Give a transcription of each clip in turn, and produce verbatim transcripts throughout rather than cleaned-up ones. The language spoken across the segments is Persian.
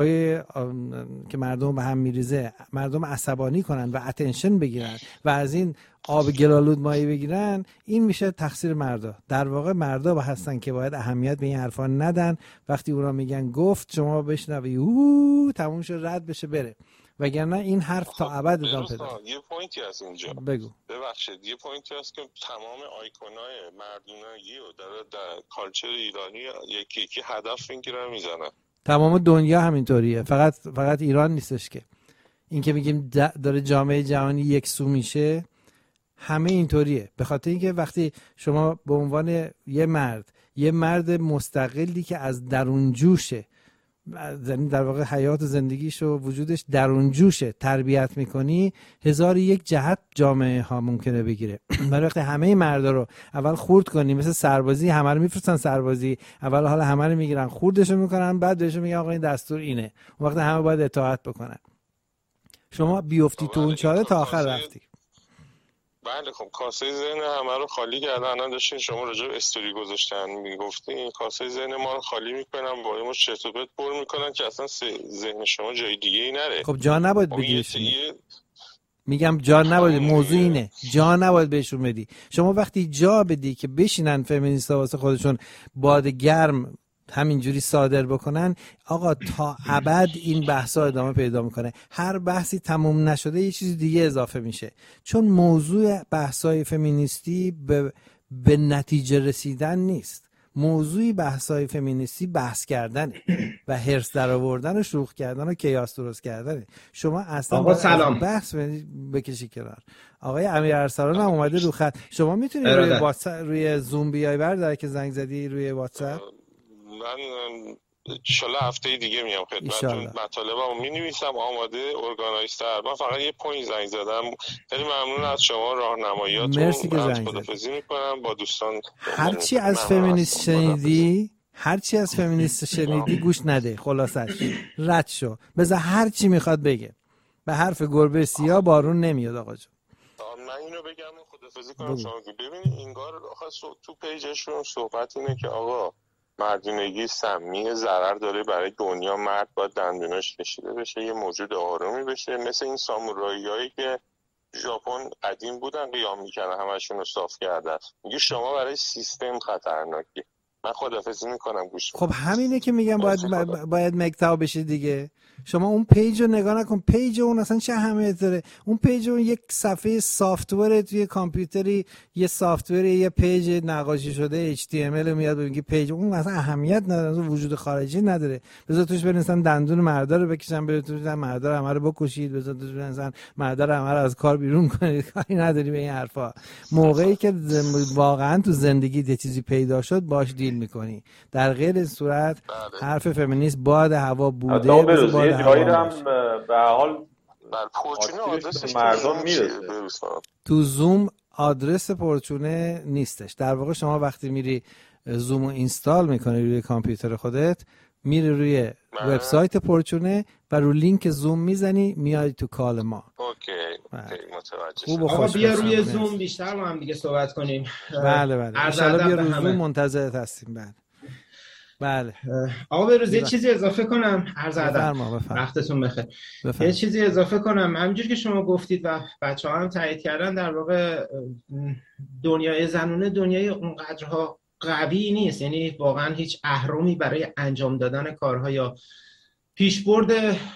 که مردم به هم میریزه مردم عصبانی کنن و اتنشن بگیرن و از این آب گلالود مایی بگیرن، این میشه تقصیر مردا. در واقع مردا با هستن که باید اهمیت به این حرفا ندن. وقتی اونا میگن گفت شما بشنوی او تموم شه رد بشه بره، وگرنه این حرف تا ابد ادامه پیدا کنه. یه پوینتی از اینجا بگو. ببخشید یه پوینتی هست که تمام آیکونای مردونگی و در, در کالچر ایرانی یکی یکی هدف میگیرن میزنن. تمام دنیا همینطوریه، فقط فقط ایران نیستش که. این که میگیم داره جامعه جهانی یک سو میشه، همه اینطوریه. به خاطر اینکه وقتی شما به عنوان یه مرد، یه مرد مستقلی که از درون جوشه، در واقع حیات زندگیش و وجودش درون جوشه تربیت میکنی، هزار یک جهت جامعه ها ممکنه بگیره. ولی وقتی همه مردا رو اول خورد کنی، مثل سربازی همه رو میفرستن سربازی، اول حالا همه رو میگیرن خوردشو میکنن، بعد بهشون میگن آقا این دستور اینه، اون وقت همه باید اطاعت بکنن. شما بیفتی تو اون چاره تا آخر رفتی. بله خب کاسه ذهن همه رو خالی کردن. الان داشتین شما راجع به استوری گذاشتن میگفتین کاسه ذهن ما رو خالی میکنن، با ما چرت و پرت پر میکنن که اصلا ذهن شما جای دیگه ای نره. خب جا نباید بگیرش. میگم جا نباید، موضوع اینه جا نباید بهشون بدی. شما وقتی جا بدی که بشینن فمینیستا واسه خودشون باد گرم همینجوری صادر بکنن، آقا تا ابد این بحثا ادامه پیدا میکنه. هر بحثی تموم نشده یه چیز دیگه اضافه میشه، چون موضوع بحثای فمینیستی به, به نتیجه رسیدن نیست. موضوع بحثای فمینیستی بحث کردنه و هرس در آوردن و شوخ کردن و کیاس درست کردنه. شما اصلا آقا سلام بحث بکشی کنار. آقای امیر ارسلان هم اومده رو خط. شما میتونید روی واتساپ روی زوم بیای بردار که زنگ زدی روی واتساپ؟ من انشالله هفته دیگه میام خدمتتون، مطالبمو مینویسم آماده ارگانایزتر. من فقط یه پوینت زنگ زدم. خیلی ممنون از شما راهنماییاتون. مرسی که زنگ زدید. خدافظی میکنم با دوستان. هر چی از فمینیست شنیدی، هر چی از فمینیست شنیدی گوش نده، خلاصش رد شو، بذار هر چی میخواد بگه. به حرف گربه سیاه بارون نمیاد آقا جون. من اینو بگم خدافظی کنم شما. ببینید انگار آخه تو پیجشون صحبت اینه که آقا مردونگی سمی ضرر داره برای دنیا، مرد باید دندوناش کشیده بشه، یه موجود آرومی بشه، مثل این ساموراییایی که ژاپن قدیم بودن قیام میکنن همشون رو صاف کرده. میگه شما برای سیستم خطرناکی. من خدافظی میکنم گوش خب همینه که میگم باید باید مکتب بشه دیگه. شما اون پیج رو نگاه نکن، پیج اون اصلا چه اهمیت داره؟ اون پیج اون یک صفحه سافت‌ور توی کامپیوتری، یه سافت‌ور، یه پیج نقاشی شده اچ تی ام ال میاد میگه پیج اون اصلا اهمیت نداره، وجود خارجی نداره. بذار توش بنویسن دندون مردا رو بکشن، بذار توش مردا رو همه رو بکشید، بذار توش بنویسن مردا رو همه رو از کار بیرون کنید. کاری نداری به این حرفا. موقعی که واقعا تو زندگی یه چیزی پیدا شد باش دیل میکنی، در غیر صورت حرف فمینیست باد هوا بوده. یه جایی هم به حال پرچونه آدرسش مردم میرسه. تو زوم آدرس پرچونه نیستش. در واقع شما وقتی میری زوم رو اینستال میکنی روی کامپیوتر خودت، میری روی وبسایت پرچونه و رو لینک زوم میزنی میای تو کال ما. اوکی اوکی متوجه. آقا بیا روی زوم بیشتر با هم دیگه صحبت کنیم. بله بله ان شاءالله بیا روی زوم منتظرت هستیم. بله بله. آقا به روز یه چیزی اضافه کنم. عرض ادب، وقتتون بخیر. یه چیزی اضافه کنم. همونجوری که شما گفتید و بچه‌ها هم تایید کردن، در واقع دنیای زنونه دنیای اونقدرها قوی نیست. یعنی واقعا هیچ اهرمی برای انجام دادن کارها یا پیشبرد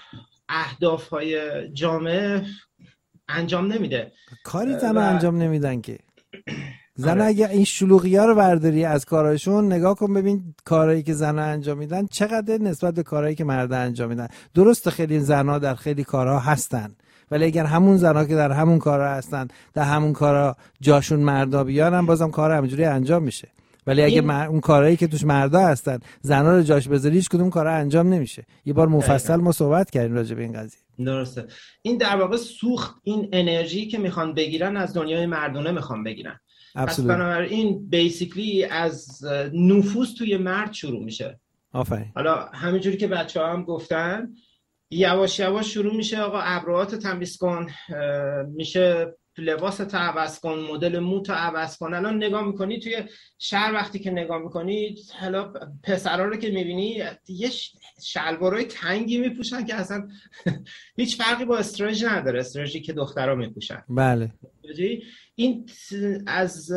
اهداف‌های جامعه انجام نمیده. کاری زن و... انجام نمیدن که زن. اگه این شلوغی‌ها رو برداری از کاراشون، نگاه کن ببین کارهایی که زن‌ها انجام میدن چقدر نسبت به کارهایی که مردها انجام میدن. درسته خیلی زن‌ها در خیلی کارها هستن، ولی اگر همون زن‌ها که در همون کارها هستن در همون کارها جاشون مردا بیارن، بازم کار همینجوری انجام میشه. ولی اگه این... مر... اون کارهایی که توش مردا هستن زن‌ها رو جاش بذاری، هیچ کدوم کارا انجام نمیشه. یه بار مفصل ما صحبت کردیم راجع به این قضیه. درسته. این در واقع سوخت، این انرژی که میخوان بگیرن از دنیای مردونه میخوان بگیرن. پس بنابراین بیسیکلی از نفوذ توی مرد شروع میشه. آفرین. حالا همینجوری که بچه‌ها هم گفتن، یواش یواش شروع میشه. آقا ابروهاتو تمیز کن، میشه لباس تو عوض کن، مدل مو تو عوض کن. الان نگاه میکنی توی شهر، وقتی که نگاه میکنی حالا پسرا رو که میبینی یه شلوارای تنگی میپوشن که اصلا هیچ فرقی با استراتژی نداره، استراتژی که دخترها میپوشن. بله. این از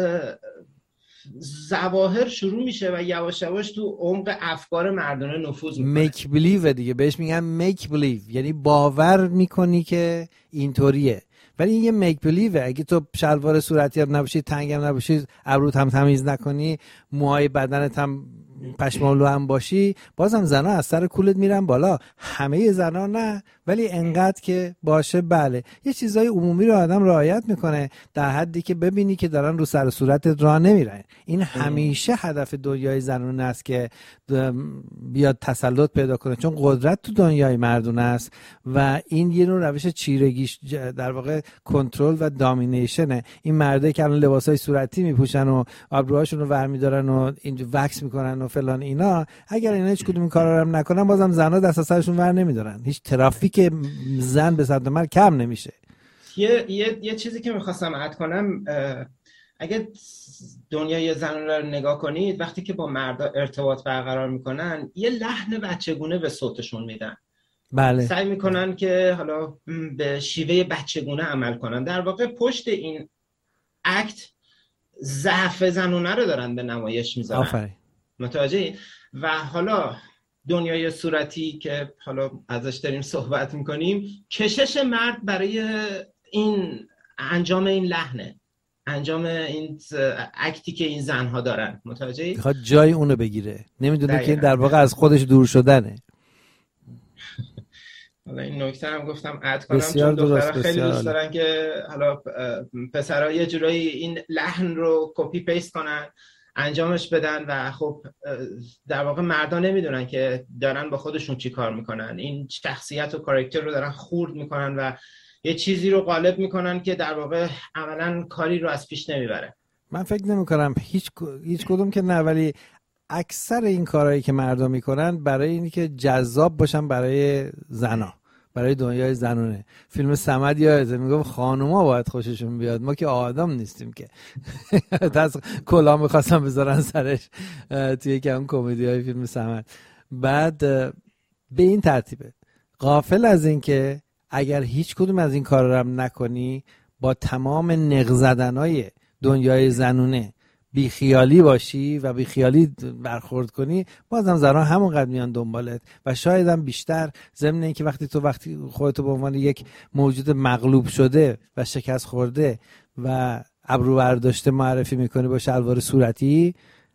ظواهر شروع میشه و یواش یواش تو عمق افکار مردانه نفوذ میکنه. میک بلیو دیگه، بهش میگن میک بلیو، یعنی باور میکنی که اینطوریه. ولی این یه میک بلیوه. اگه تو شلوار صورتی هم نباشی، تنگ هم نباشی، ابروت هم تمیز نکنی، موهای بدنت هم پشمالو هم باشی، بازم زنا از سر کولت میرن بالا. همه زنا نه، ولی انقدر که باشه بله. یه چیزای عمومی رو آدم رعایت میکنه در حدی که ببینی که دارن رو سر صورتت راه نمیرن. این همیشه هدف دنیای زنونه است که بیاد تسلط پیدا کنه، چون قدرت تو دنیای مردونه است و این یه نوع روش چیرگیش در واقع کنترل و دامینیشنه. این مرده که الان لباسای صورتی میپوشن و ابروهاشون رو برمیدارن و اینجا وکس میکنن و فلان اینا، اگر اینا هیچ کدوم این کارا رو نکنن، بازم زنا دست از سرشون ور نمیدارن. هیچ ترافیک زن به صد مرد کم نمیشه. یه یه یه چیزی که میخواستم اد کنم، اگه دنیای زنان رو نگاه کنید، وقتی که با مردا ارتباط برقرار میکنن یه لحن بچگونه به صوتشون میدن. بله. سعی میکنن که حالا به شیوه بچگونه عمل کنن. در واقع پشت این اکت ضعف زنونه رو دارن به نمایش میذارن. آفرین. متوجهی؟ و حالا دنیای صورتی که حالا ازش داریم صحبت میکنیم، کشش مرد برای این انجام این لحنه، انجام این اکتی که این زنها دارن. متوجهی؟ میخواد جای اونو بگیره، نمیدونه که این در واقع از خودش دور شدنه. حالا این نکته هم گفتم اد کنم چون دخترها خیلی دوست دارن که حالا پسرها یه جورایی این لحن رو کپی پیست کنن، انجامش بدن و خب در واقع مردان نمیدونن که دارن با خودشون چی کار میکنن. این شخصیت و کاراکتر رو دارن خورد میکنن و یه چیزی رو غالب میکنن که در واقع عملاً کاری رو از پیش نمیبره. من فکر نمیکنم هیچ هیچ کدوم که نه، ولی اکثر این کارهایی که مردم میکنن برای اینی که جذاب باشن برای زنا، برای دنیای زنونه. فیلم صمد یادته میگفت خانوما باید خوششون بیاد، ما که آدم نیستیم که. دست کلا میخواستم بذارن سرش توی یکی اون کمدی‌های فیلم صمد. بعد به این ترتیبه، غافل از این که اگر هیچ کدوم از این کارا رو هم نکنی، با تمام نق زدنای دنیای زنونه بیخیالی باشی و بیخیالی برخورد کنی، بازم زنان همونقدر میان دنبالت و شاید هم بیشتر. ضمن این که وقتی تو وقتی خودتو به عنوان یک موجود مغلوب شده و شکست خورده و ابرو برداشته معرفی میکنی با شلوار صورتی،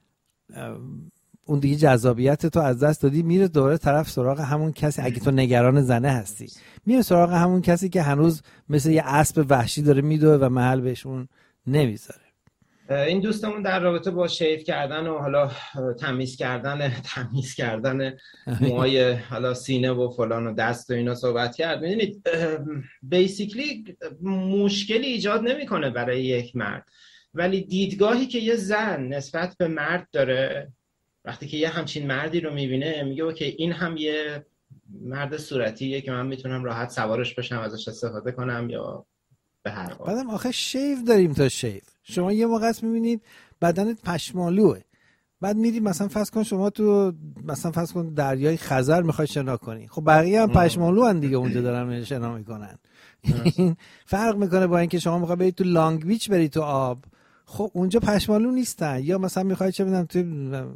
اون دیگه جذابیت تو از دست دادی. میره دوره طرف سراغ همون کسی، اگه تو نگران زنه هستی، میره سراغ همون کسی که هنوز مثل یه اسب وحشی داره میدوه و محل بهشون نمیذاره. این دوستمون در رابطه با شیف کردن و حالا تمیز کردن تمیز کردن موهای حالا سینه و فلان و دست و اینا صحبت کرد. میدونید بیسیکلی مشکلی ایجاد نمیکنه برای یک مرد، ولی دیدگاهی که یه زن نسبت به مرد داره، وقتی که یه همچین مردی رو میبینه میگه اوکی این هم یه مرد صورتیه که من میتونم راحت سوارش بشم، ازش استفاده کنم یا به هر حال. بعدم آخه شیف داریم تا شیف. شما یه موقع است میبینید بدنت پشمالوه، بعد میری مثلا فرض کن شما تو مثلا فرض کن دریای خزر میخوای شنا کنی، خب بقیه هم پشمالو هن دیگه اونجا دارن شنا میکنن. این فرق میکنه با اینکه شما میخوای برید تو لانگ بیچ برید تو آب، خب اونجا پشمالو نیستن. یا مثلا میخوای چه بدونم تو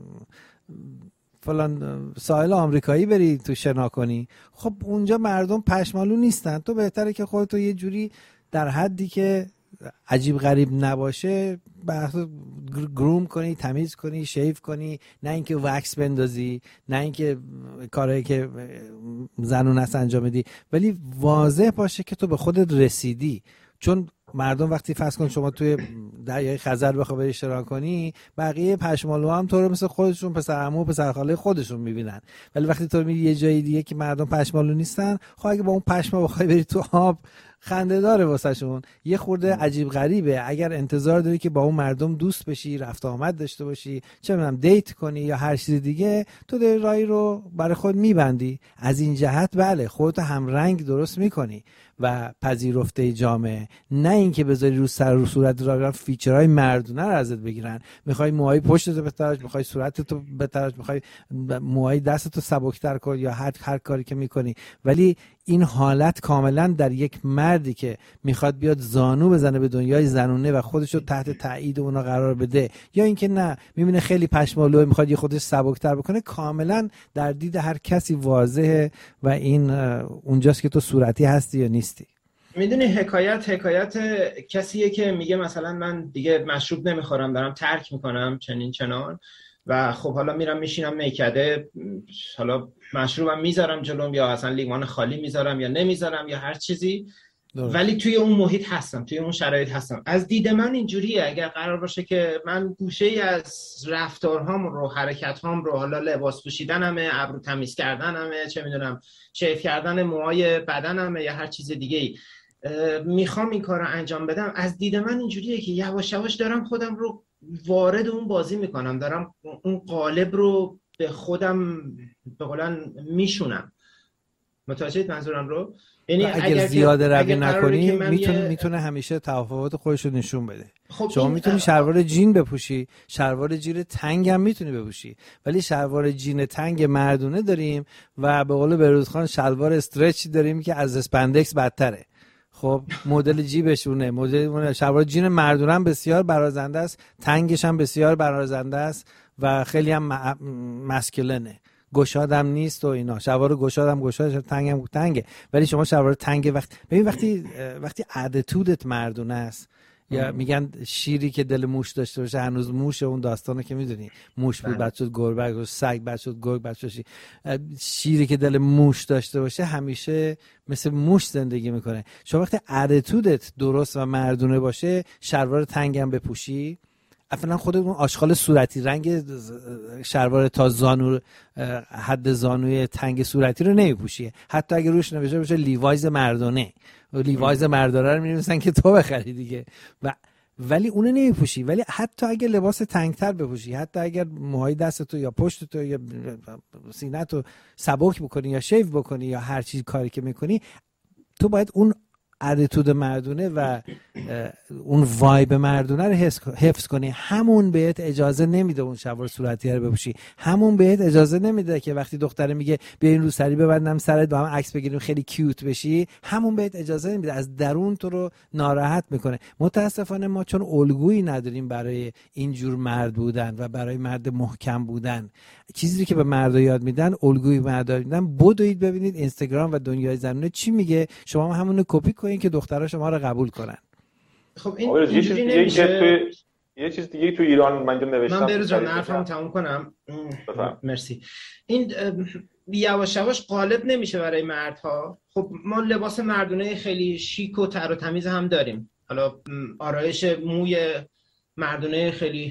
فلان ساحل آمریکایی بری تو شنا کنی، خب اونجا مردم پشمالو نیستن. تو بهتره که خودتو یه جوری در حدی که عجیب غریب نباشه گروم کنی، تمیز کنی، شیف کنی، نه اینکه وکس بندازی، نه اینکه کارهایی که زنون است انجام بدی، ولی واضح باشه که تو به خودت رسیدی. چون مردم وقتی فرض کن شما توی دریای خزر بخوای بری اشتراک کنی، بقیه پشمالو هم تو رو مثل خودشون پسر عمو پسر خاله خودشون میبینن، ولی وقتی تو میری یه جای دیگه که مردم پشمالو نیستن، خب اگه با اون پشما بخوای بری تو آب، خنده داره واسهشون، یه خورده عجیب غریبه. اگر انتظار داری که با اون مردم دوست بشی، رفت آمد داشته باشی، چه میدونم دیت کنی یا هر چیز دیگه، تو داری راهی رو برای خود میبندی. از این جهت بله خودت هم رنگ درست میکنی و پذیرفته جامعه، نه اینکه بذاری رو سر و صورت را فیچرهای مردونه رو ازت بگیرن. میخوای موهای پشتتو بتراش، میخوای صورتتو بتراش، میخوای موهای دستتو سبکتر کن یا هر هر کاری که میکنی، ولی این حالت کاملا در یک مردی که میخواد بیاد زانو بزنه به دنیای زنونه و خودشو تحت تایید اونا قرار بده، یا اینکه نه میبینه خیلی پشمالوه میخواد یه خودش سبکتر بکنه، کاملا در دید هر کسی واضحه و این اونجاست که تو صورتی هستی یا نیستی. میدونی حکایت حکایت کسیه که میگه مثلا من دیگه مشروب نمیخورم، دارم ترک میکنم چنین چنان و خب حالا میرم میشینم میکده، حالا مشروبم میذارم جلوم یا اصلا لیوان خالی میذارم یا نمیذارم یا هر چیزی داره. ولی توی اون محیط هستم، توی اون شرایط هستم. از دید من اینجوریه. اگر قرار باشه که من گوشه‌ای از رفتارهام رو، حرکت‌هام رو، حالا لباس پوشیدنمه، ابرو تمیز کردنمه، چه میدونم شیف کردن موهای بدنمه یا هر چیز دیگه‌ای، میخوام این کار رو انجام بدم، از دید من اینجوریه که یواش یواش دارم خودم رو وارد اون بازی میکنم، دارم اون قالب رو به خودم به قولن میشونم. متوجهید منظورم رو؟ یعنی اگر, اگر زیاده روی نکنی میتونه یه... میتونه همیشه تفاوت خودش رو نشون بده. خب شما میتونی شلوار جین بپوشی، شلوار جین تنگ هم میتونی بپوشی، ولی شلوار جین تنگ مردونه داریم و به قول بهروز خان شلوار استرچ داریم که از اسپندکس بدتره. خب مدل جیبشونه، مدل شلوار جین مردونه هم بسیار برازنده است، تنگش هم بسیار برازنده است و خیلی هم مسکولنه، گشادم نیست و اینا. شلوار گشادم گشاده، تنگم تنگه، ولی شما شلوار تنگ وقت ببین وقتی وقتی اتیتودت مردونه است، یا میگن شیری که دل موش داشته باشه هنوز موشه، اون داستانه که میدونی موش بود بعد شد گربه، بعد سگ بعد شد گرگ، بعد شد شیری که دل موش داشته باشه همیشه مثل موش زندگی میکنه. شما وقتی اتیتودت درست و مردونه باشه، شلوار تنگم بپوشی، اصلا خود اون آشغال صورتی رنگ شلوار تا زانو حد زانوی تنگ صورتی رو نمیپوشی، حتی اگه روش نوشته باشه لیوایز مردانه، لیوایز مردانه رو می‌نویسن که تو بخری دیگه، و ولی اونو نمیپوشی. ولی حتی اگه لباس تنگتر بپوشی، حتی اگر موهای دستتو یا پشتتو یا سینه‌تو سبک بکنی یا شیف بکنی یا هر چیز کاری که میکنی، تو باید اون اتیتود مردونه و اون وایب مردونه رو حفظ کنی. همون بهت اجازه نمیده اون شلوار صورتی رو بپوشی، همون بهت اجازه نمیده که وقتی دختره میگه بیا این روسری ببندم سرت با هم عکس بگیریم خیلی کیوت بشی، همون بهت اجازه نمیده، از درون تو رو ناراحت میکنه. متاسفانه ما چون الگویی نداریم برای اینجور مرد بودن و برای مرد محکم بودن، چیزی که به مردا یاد میدن الگوی مردا میدن. بدوید ببینید اینستاگرام و دنیای زنونه چی میگه، شما هم همون رو کپی کنین که دخترها شما رو قبول کنن. خب این یه چیز دیگه که توی یه چیز دیگه تو ایران من اینجا نوشتم، من بروز جان حرفمو تموم کنم. مرسی. این یواش یواش غالب نمیشه برای مردها. خب ما لباس مردونه خیلی شیک و تر و تمیز هم داریم، حالا آرایش موی مردونه خیلی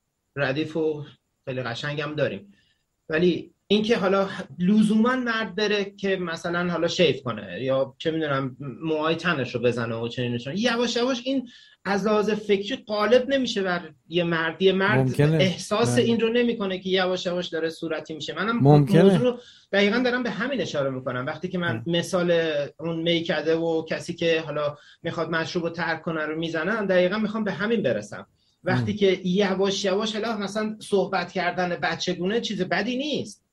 ردیف و خیلی قشنگ هم داریم، ولی اینکه حالا لزوما مرد بره که مثلا حالا شیف کنه یا چه میدونم موهای تنش رو بزنه و چنین چنین، یواش یواش این از لحاظ فکری غالب نمیشه بر یه مرد. یه مرد ممکنه. احساس نه. این رو نمیکنه که یواش یواش داره صورتی میشه. منم ممکنه. موضوع رو دقیقاً دارم به همین اشاره میکنم. وقتی که من مثال اون میکده و کسی که حالا میخواد مشروب رو ترک کنه رو میزنم، دقیقاً میخوام به همین برسم. وقتی م. که یواش یواش الا مثلا صحبت کردن بچگونه چیز بدی نیست،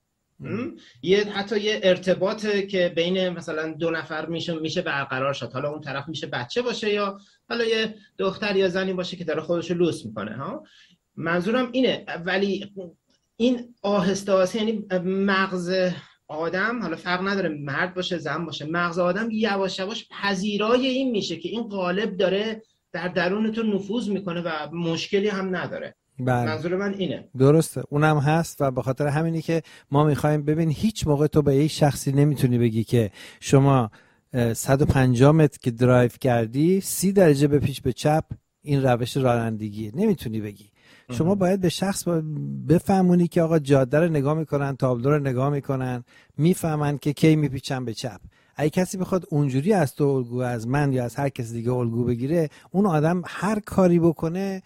یه حتی یه ارتباطه که بین مثلا دو نفر میشه میشه برقرار شد، حالا اون طرف میشه بچه باشه یا حالا یه دختر یا زنی باشه که داره خودش رو لوس میکنه ها. منظورم اینه. ولی این آهسته آهسته، یعنی مغز آدم، حالا فرق نداره مرد باشه زن باشه، مغز آدم یواش یواش پذیرای این میشه که این قالب داره در درون تو نفوذ میکنه و مشکلی هم نداره. بله. منظور من اینه. درسته، اونم هست و به خاطر همینی که ما میخوایم ببین هیچ موقع تو به یک شخصی نمیتونی بگی که شما صد و پنجاه متر که درایو کردی سی درجه به پیش به چپ این روش رانندگیه، نمیتونی بگی. شما باید به شخص بفهمونی که آقا جاده رو نگاه میکنن، تابلو رو نگاه میکنن، میفهمن که کی میپیچن به چپ. اگه کسی بخواد اونجوری از تو الگو، از من یا از هر کسی دیگه الگو بگیره، اون آدم هر کاری بکنه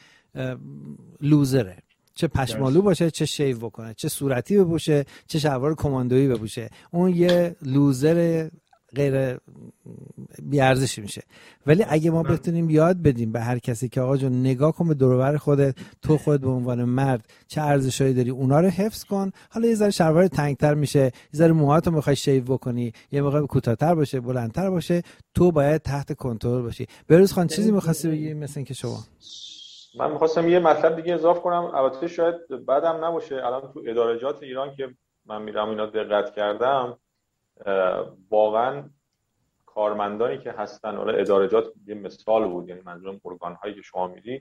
لوزره. چه پشمالو باشه، چه شیو بکنه، چه صورتی بپوشه، چه شلوار کماندویی بپوشه، اون یه لوزر غیر بیارزشی میشه. ولی اگه ما بتونیم یاد بدیم به هر کسی که آقا جون نگاه کن به دور و بر خودت، تو خود به عنوان مرد چه ارزشایی داری، اونا رو حفظ کن. حالا یه ذره شلوار تنگتر میشه، یه ذره موهاتو میخوای شیو بکنی، یه موقع کوتاه‌تر باشه، بلندتر باشه، تو باید تحت کنترل باشی. بهروز خان چیزی می‌خواستی بگی؟ مثلا اینکه شما من می‌خواستم یه مطلب دیگه اضافه کنم، البته شاید بعدم نباشه. الان تو ادارجات ایران که من میرم اینا دقت کردم، واقعا کارمندانی که هستن، حالا ادارجات یه مثال بود، یعنی منظورم ارگان‌هایی که شما میری،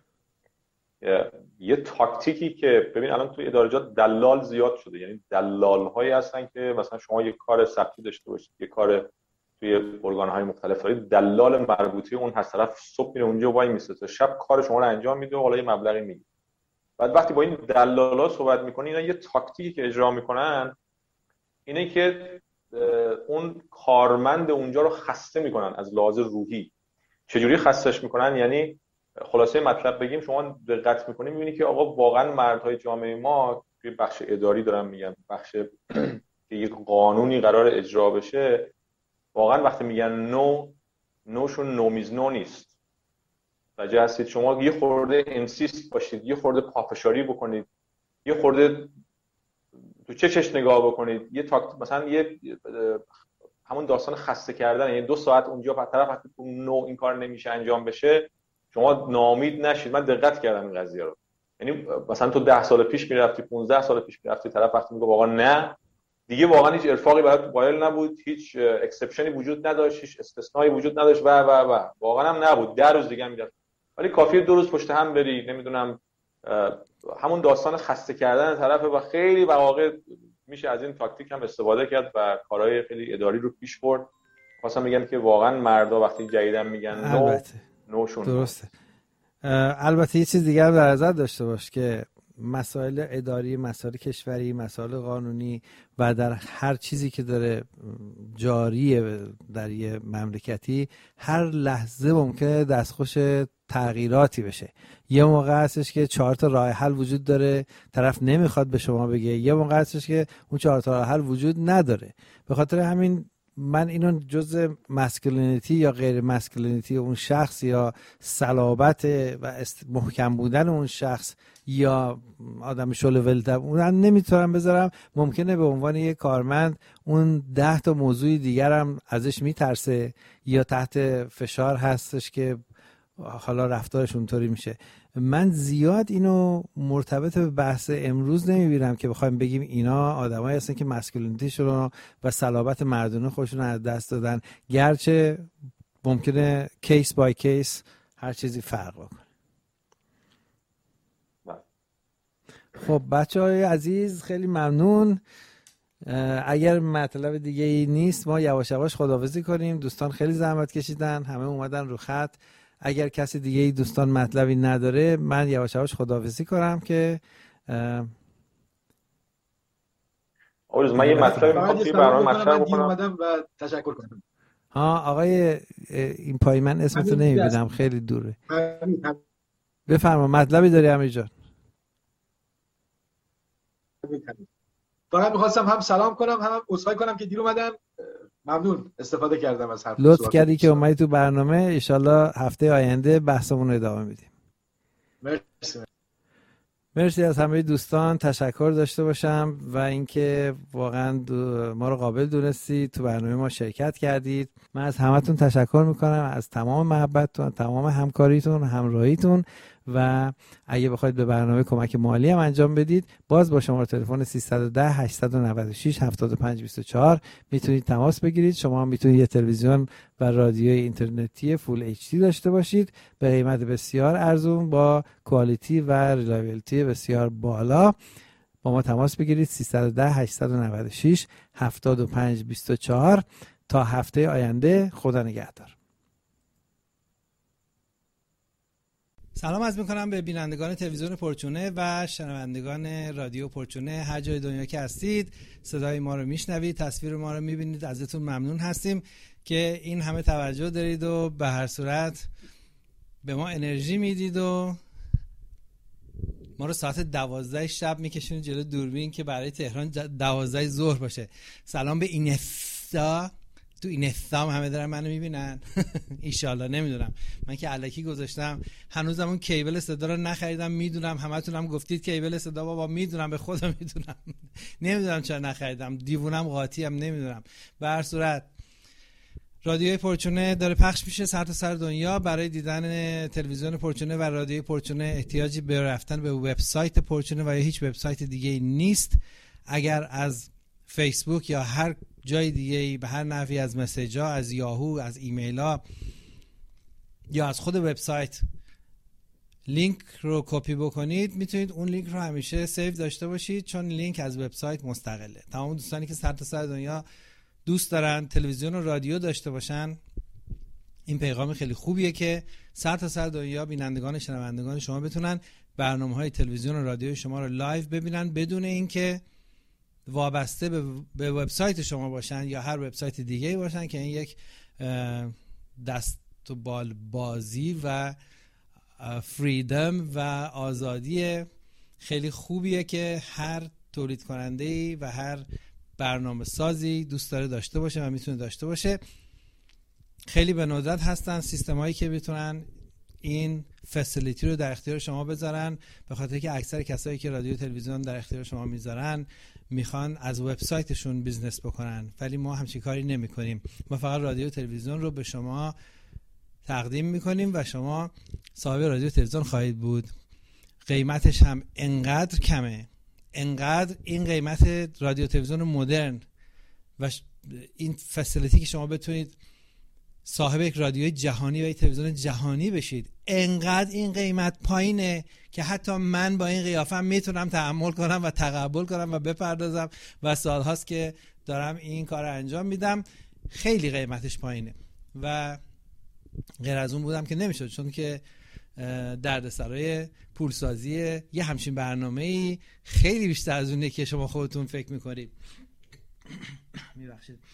یه تاکتیکی که ببین الان تو ادارجات دلال زیاد شده، یعنی دلال‌هایی هستن که مثلا شما یه کار ثبتی داشته باشید، یه کار توی ارگان‌های مختلف دارید، دلال مربوطه اون هست، طرف صبح میره اونجا وای میسته تا شب کار شما رو انجام میده و حالا یه مبلغی میگیره. بعد وقتی با این دلالا صحبت می‌کنی، اینا یه تاکتیکی که اجرا می‌کنن اینه که اون کارمند اونجا رو خسته میکنن از لحاظ روحی. چجوری خستش میکنن؟ یعنی خلاصه مطلب بگیم، شما دقت میکنی میبینی که آقا واقعا مردهای جامعه ما توی بخش اداری دارم میگم، بخش که یک قانونی قرار اجرا بشه، واقعا وقتی میگن نو، نوشون نو میز نو نیست. راجع هستید شما یه خورده انسیست باشید، یه خورده پافشاری بکنید، یه خورده تو چشش نگاه بکنید، یه تاکت مثلا یه همون داستان خسته کردن، یعنی دو ساعت اونجا به طرف وقتی اون نوع این کار نمیشه انجام بشه، شما ناامید نشید. من دقت کردم این قضیه رو، یعنی مثلا تو ده سال پیش میرفتی، پانزده سال پیش میرفتی، طرف وقتی میگه واقعا نه دیگه، واقعا هیچ ارفاقی برات قائل نبود، هیچ اکسپشنی وجود نداشت، هیچ استثنایی وجود نداشت و و و واقعا هم نبود. ده روز دیگه میرفت، ولی کافیه دو روز پشت هم بری، نمیدونم همون داستان خسته کردن طرف و خیلی واقعا میشه از این تاکتیک هم استفاده کرد و کارهای خیلی اداری رو پیش برد. خواستم بگم که واقعا مردا وقتی جدیدن میگن نو، نوشون درسته. البته یه چیز دیگه هم در نظر داشته باش که مسائل اداری، مسائل کشوری، مسائل قانونی و در هر چیزی که داره جاریه در یه مملکتی، هر لحظه ممکنه دستخوش تغییراتی بشه. یه موقع هستش که چهار تا راه حل وجود داره، طرف نمیخواد به شما بگه. یه موقع هستش که اون چهار تا راه حل وجود نداره. به خاطر همین من اینو جزء مسکولینیتی یا غیر مسکولینیتی اون شخص یا صلابت و محکم بودن اون شخص یا آدم شل ولد اون نمیتونم بذارم. ممکنه به عنوان یک کارمند اون ده تا موضوع دیگر هم ازش میترسه یا تحت فشار هستش که حالا رفتارش اونطوری میشه. من زیاد اینو مرتبط به بحث امروز نمیبینم که بخوایم بگیم اینا آدمایی هستن که مسکولینیتیشون و صلابت مردونه خودشون از دست دادن، گرچه ممکنه کیس بای کیس هر چیزی فرق بکنه. خب بچه‌های عزیز خیلی ممنون. اگر مطلب دیگه ای نیست ما یواش یواش خداحافظی کنیم. دوستان خیلی زحمت کشیدن، همه اومدن رو خط. اگر کسی دیگه ای دوستان مطلبی نداره من یواش یواش خداحافظی کنم که آقای من یه مطلبی می‌خوام توی برنامه مطرح بکنم و تشکر کنم. ها آقای این پای من اسمتو نمی‌بینم، خیلی دوره. بفرما مطلبی داری امیر جان؟ فقط می‌خواستم هم سلام کنم هم عذرخواهی کنم که دیر اومدم. ممنون، استفاده کردم از حرف. لطف کردی که اومدی تو برنامه. ان شاءالله هفته آینده بحثمون رو ادامه میدیم. مرسی. مرسی از همه دوستان. تشکر داشته باشم و اینکه واقعا ما رو قابل دونستید، تو برنامه ما شرکت کردید. من از همتون تشکر میکنم، از تمام محبتتون، تمام همکاریتون، همراهیتون. و اگه بخواید به برنامه کمک مالی هم انجام بدید، باز با شماره تلفن سیصد و ده هشتصد و نود و شش هفتاد و پنج بیست و چهار میتونید تماس بگیرید. شما هم میتونید یه تلویزیون و رادیوی اینترنتی فول اچ دی داشته باشید به قیمت بسیار ارزون با کوالیتی و ریلایبیلیتی بسیار بالا. با ما تماس بگیرید سیصد و ده هشتصد و نود و شش هفتاد و پنج بیست و چهار. تا هفته آینده، خدا نگهدار. سلام عرض میکنم به بینندگان تلویزیون پرچونه و شنوندگان رادیو پرچونه هر جای دنیا که هستید، صدای ما رو میشنوید، تصویر ما رو میبینید. ازتون ممنون هستیم که این همه توجه دارید و به هر صورت به ما انرژی میدید و ما رو ساعت دوازده شب میکشونید جلو دوربین که برای تهران دوازده ظهر باشه. سلام به اینستا. تو اینستا همه دارن منو میبینن ایشالله. نمیدونم، من که الکی گذاشتم، هنوزم اون کیبل صدا رو نخریدم. میدونم همتون هم گفتید کیبل صدا، بابا میدونم، به خودم میدونم. نمیدونم چرا نخریدم، دیوونم قاطیم، نمیدونم. به هر صورت رادیوی پرچونه داره پخش میشه سر تا سر دنیا. برای دیدن تلویزیون پرچونه و رادیوی پرچونه احتیاجی به رفتن به وبسایت پرچونه و یا هیچ وبسایت دیگه نیست. اگر از فیسبوک یا هر جای دیگه به هر نحوی از مسیج ها، از یاهو، از ایمیل ها یا از خود وبسایت لینک رو کپی بکنید، میتونید اون لینک رو همیشه سیو داشته باشید، چون لینک از وبسایت مستقله. تمام دوستانی که سر تا سر دنیا دوست دارن تلویزیون و رادیو داشته باشن، این پیغام خیلی خوبیه که سر تا سر دنیا بینندگان شنوندگان شما بتونن برنامه‌های تلویزیون و رادیو شما رو لایو ببینن بدون اینکه وابسته به, به وبسایت شما باشن یا هر وبسایت دیگه‌ای باشن، که این یک دست و بال بازی و فریدم و آزادی خیلی خوبیه که هر تولید کننده‌ای و هر برنامه سازی دوست داره داشته باشه و میتونه داشته باشه. خیلی به ندرت هستن سیستمایی که بتونن این فسیلیتی رو در اختیار شما بذارن، به خاطر که اکثر کسایی که رادیو تلویزیون در اختیار شما میذارن میخوان از وبسایتشون بیزنس بکنن، ولی ما همچین کاری نمیکنیم. ما فقط رادیو تلویزیون رو به شما تقدیم میکنیم و شما صاحب رادیو تلویزیون خواهید بود. قیمتش هم انقدر کمه، انقدر این قیمت رادیو تلویزیون مدرن و این فسیلیتی که شما بتونید صاحب یک رادیوی جهانی و یک تلویزیون جهانی بشید، انقدر این قیمت پایینه که حتی من با این قیافم میتونم تحمل کنم و تقبل کنم و بپردازم و سالهاست که دارم این کار رو انجام میدم. خیلی قیمتش پایینه و غیر از اون بودم که نمیشد، چون که دردسرای پولسازی یه همچین برنامه‌ای خیلی بیشتر از اونه که شما خودتون فکر میکنید. میبخشید.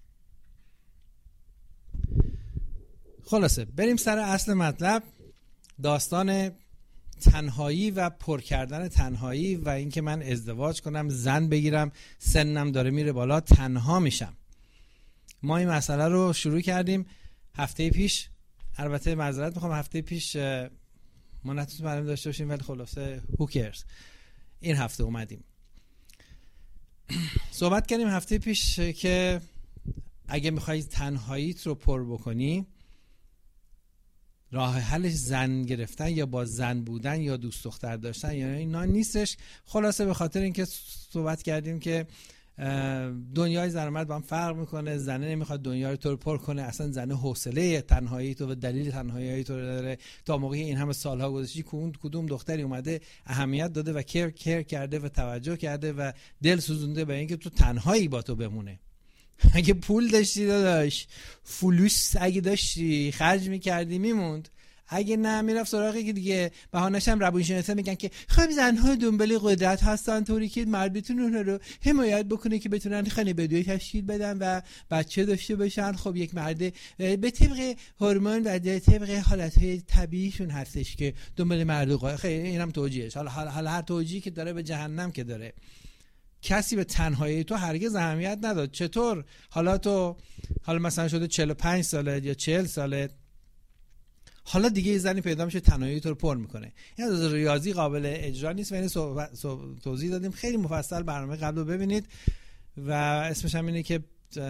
خلاصه بریم سر اصل مطلب، داستان تنهایی و پر کردن تنهایی و اینکه من ازدواج کنم، زن بگیرم، سنم داره میره بالا، تنها میشم. ما این مسئله رو شروع کردیم هفته پیش. البته معذرت میخوام، هفته پیش ما نتونستیم برنامه داشته باشیم، ولی خلاصه who cares، این هفته اومدیم صحبت کردیم هفته پیش که اگه میخوایی تنهاییت رو پر بکنی، راه حلش زن گرفتن یا با زن بودن یا دوست دختر داشتن یا اینا نیستش. خلاصه به خاطر اینکه صحبت کردیم که دنیای زن و مرد با هم فرق میکنه، زنه نمیخواد دنیا رو تو پر کنه، اصلا زنه حوصله تنهایی تو و دلیل تنهایی تو داره. تا موقعی این همه سالها گذشته کدوم دختری اومده اهمیت داده و کیر کیر کرده و توجه کرده و دل سوزونده به اینکه تو تنهایی با تو بمونه؟ اگه پول داشتی داداش، فلوس اگه داشتی خرج میکردی میموند، اگه نه میرفت سراغی که دیگه بهانه‌ش هم روانشناسا میگن که خب زنها دنبال قدرت هستن، طوری که مرد بتونه اونها رو حمایت بکنه که بتونن خانواده تشکیل بدن و بچه داشته باشن. خب یک مرد به طبق هورمون و به طبق حالتهای طبیعیشون هستش که دنبال مرد قدرت. خیلی اینم توجیهش، حالا حالا هر توجیهی که داره به جهنم که داره. کسی به تنهایی تو هرگز اهمیت نداد. چطور حالا تو حالا مثلا شده چهل و پنج سالت یا چهل سالت، حالا دیگه یه زنی پیدا میشه تنهایی تو رو پر میکنه. این از ریاضی قابل اجرا نیست و اینو توضیح دادیم خیلی مفصل، برنامه قبل رو ببینید و اسمش هم اینه که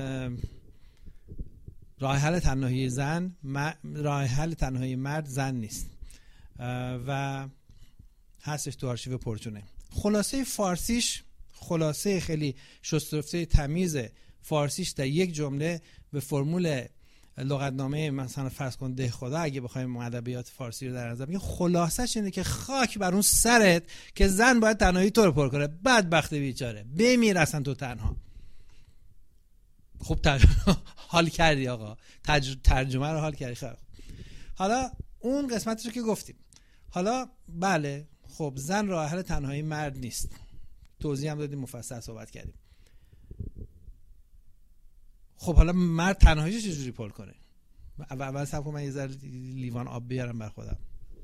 راه حل تنهایی زن راه حل تنهایی مرد زن نیست و هستش تو آرشیو پرچونه. خلاصه فارسیش، خلاصه خیلی شسترفته تمیز فارسیش در یک جمله به فرمول لغتنامه مثلا فرض کن ده خدا، اگه بخوایم ادبیات فارسی رو در نظر بگیریم، خلاصش اینه که خاک بر اون سرت که زن باید تنهایی تو رو پر کنه. بدبخت بیچاره، بمیر اصلا تو تنها. خوب ترجمه حال کردی آقا، ترجمه رو حال کردی. خیلی حالا اون قسمتش رو که گفتیم، حالا بله خب زن راه حل تنهایی مرد نیست، توضیح هم دادیم، مفصل صحبت کردیم. خب حالا مرد تنهاییش چجوری پر کنه؟ اول اول صبر کن من یه ذره لیوان آب بیارم بر خودم.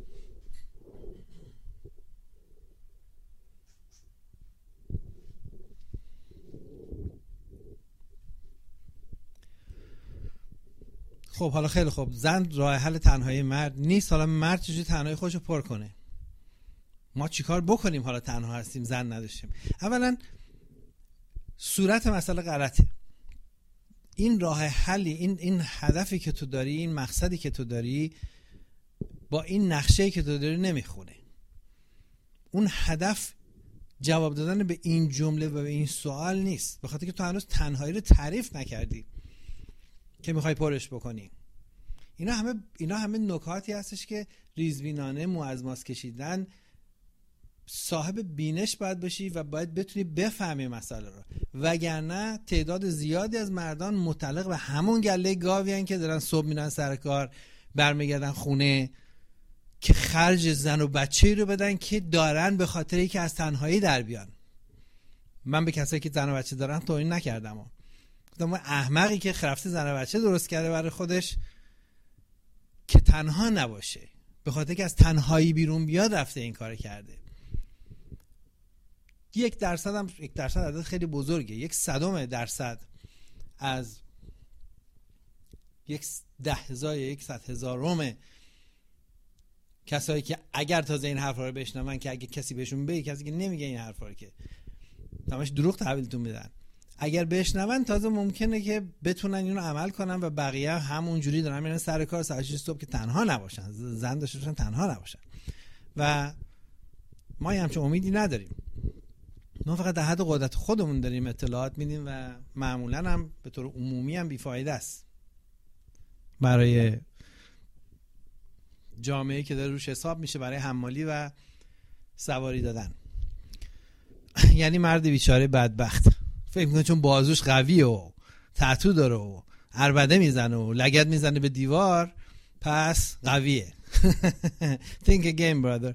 خب حالا خیلی خوب، زن راه حل تنهایی مرد نیست. حالا مرد چجوری تنهایی خودشو پر کنه؟ ما چیکار بکنیم حالا تنها هستیم، زن نداشتیم؟ اولا صورت مسئله غلطه. این راه حلی، این این هدفی که تو داری، این مقصدی که تو داری با این نقشه‌ای که تو داری نمیخونه. اون هدف جواب دادن به این جمله و به این سوال نیست، به خاطر که تو هنوز تنهایی رو تعریف نکردی که میخوای پرش بکنی. اینا همه اینا همه نکاتی هستش که ریزبینانه مو از ماست کشیدن. صاحب بینش باید باشی و باید بتونی بفهمی مسئله رو، وگرنه تعداد زیادی از مردان متعلق به همون گله گاوی هن که دارن صبح میرن سر کار برمیگردن خونه که خرج زن و بچه‌ای رو بدن که دارن به خاطر اینکه از تنهایی در بیان. من به کسایی که زن و بچه دارن توهین نکردم، گفتم احمقی که رفته زن و بچه درست کرده برای خودش که تنها نباشه، به خاطر که از تنهایی بیرون بیاد رفته این کار کرده. یک درصد هم یک درصد عدد خیلی بزرگه، یک صدم درصد از یک ده هزار یا یک صد هزارم کسایی که اگر تازه این حرفا رو بشنون، که اگه کسی بهشون بگه، کسی که نمیگه این حرفا رو که تماش دروغ تحویلتون میدن، اگر بشنون تازه ممکنه که بتونن اینو عمل کنن و بقیه همون جوری دارن میرن سر کار ساعت شش صبح که تنها نباشن، زن داشته باشن تنها نباشن. و ما همچون امیدی نداریم. ما فقط در حد قدرت خودمون داریم اطلاعات میدیم و معمولا هم به طور عمومی هم بیفایده است برای جامعه‌ای که داره روش حساب میشه برای حمالی و سواری دادن. یعنی مرد بیچاره بدبخت فکر میکنه چون بازوش قویه و تتو داره و عربده میزنه و لگد میزنه به دیوار پس قویه. Think again brother.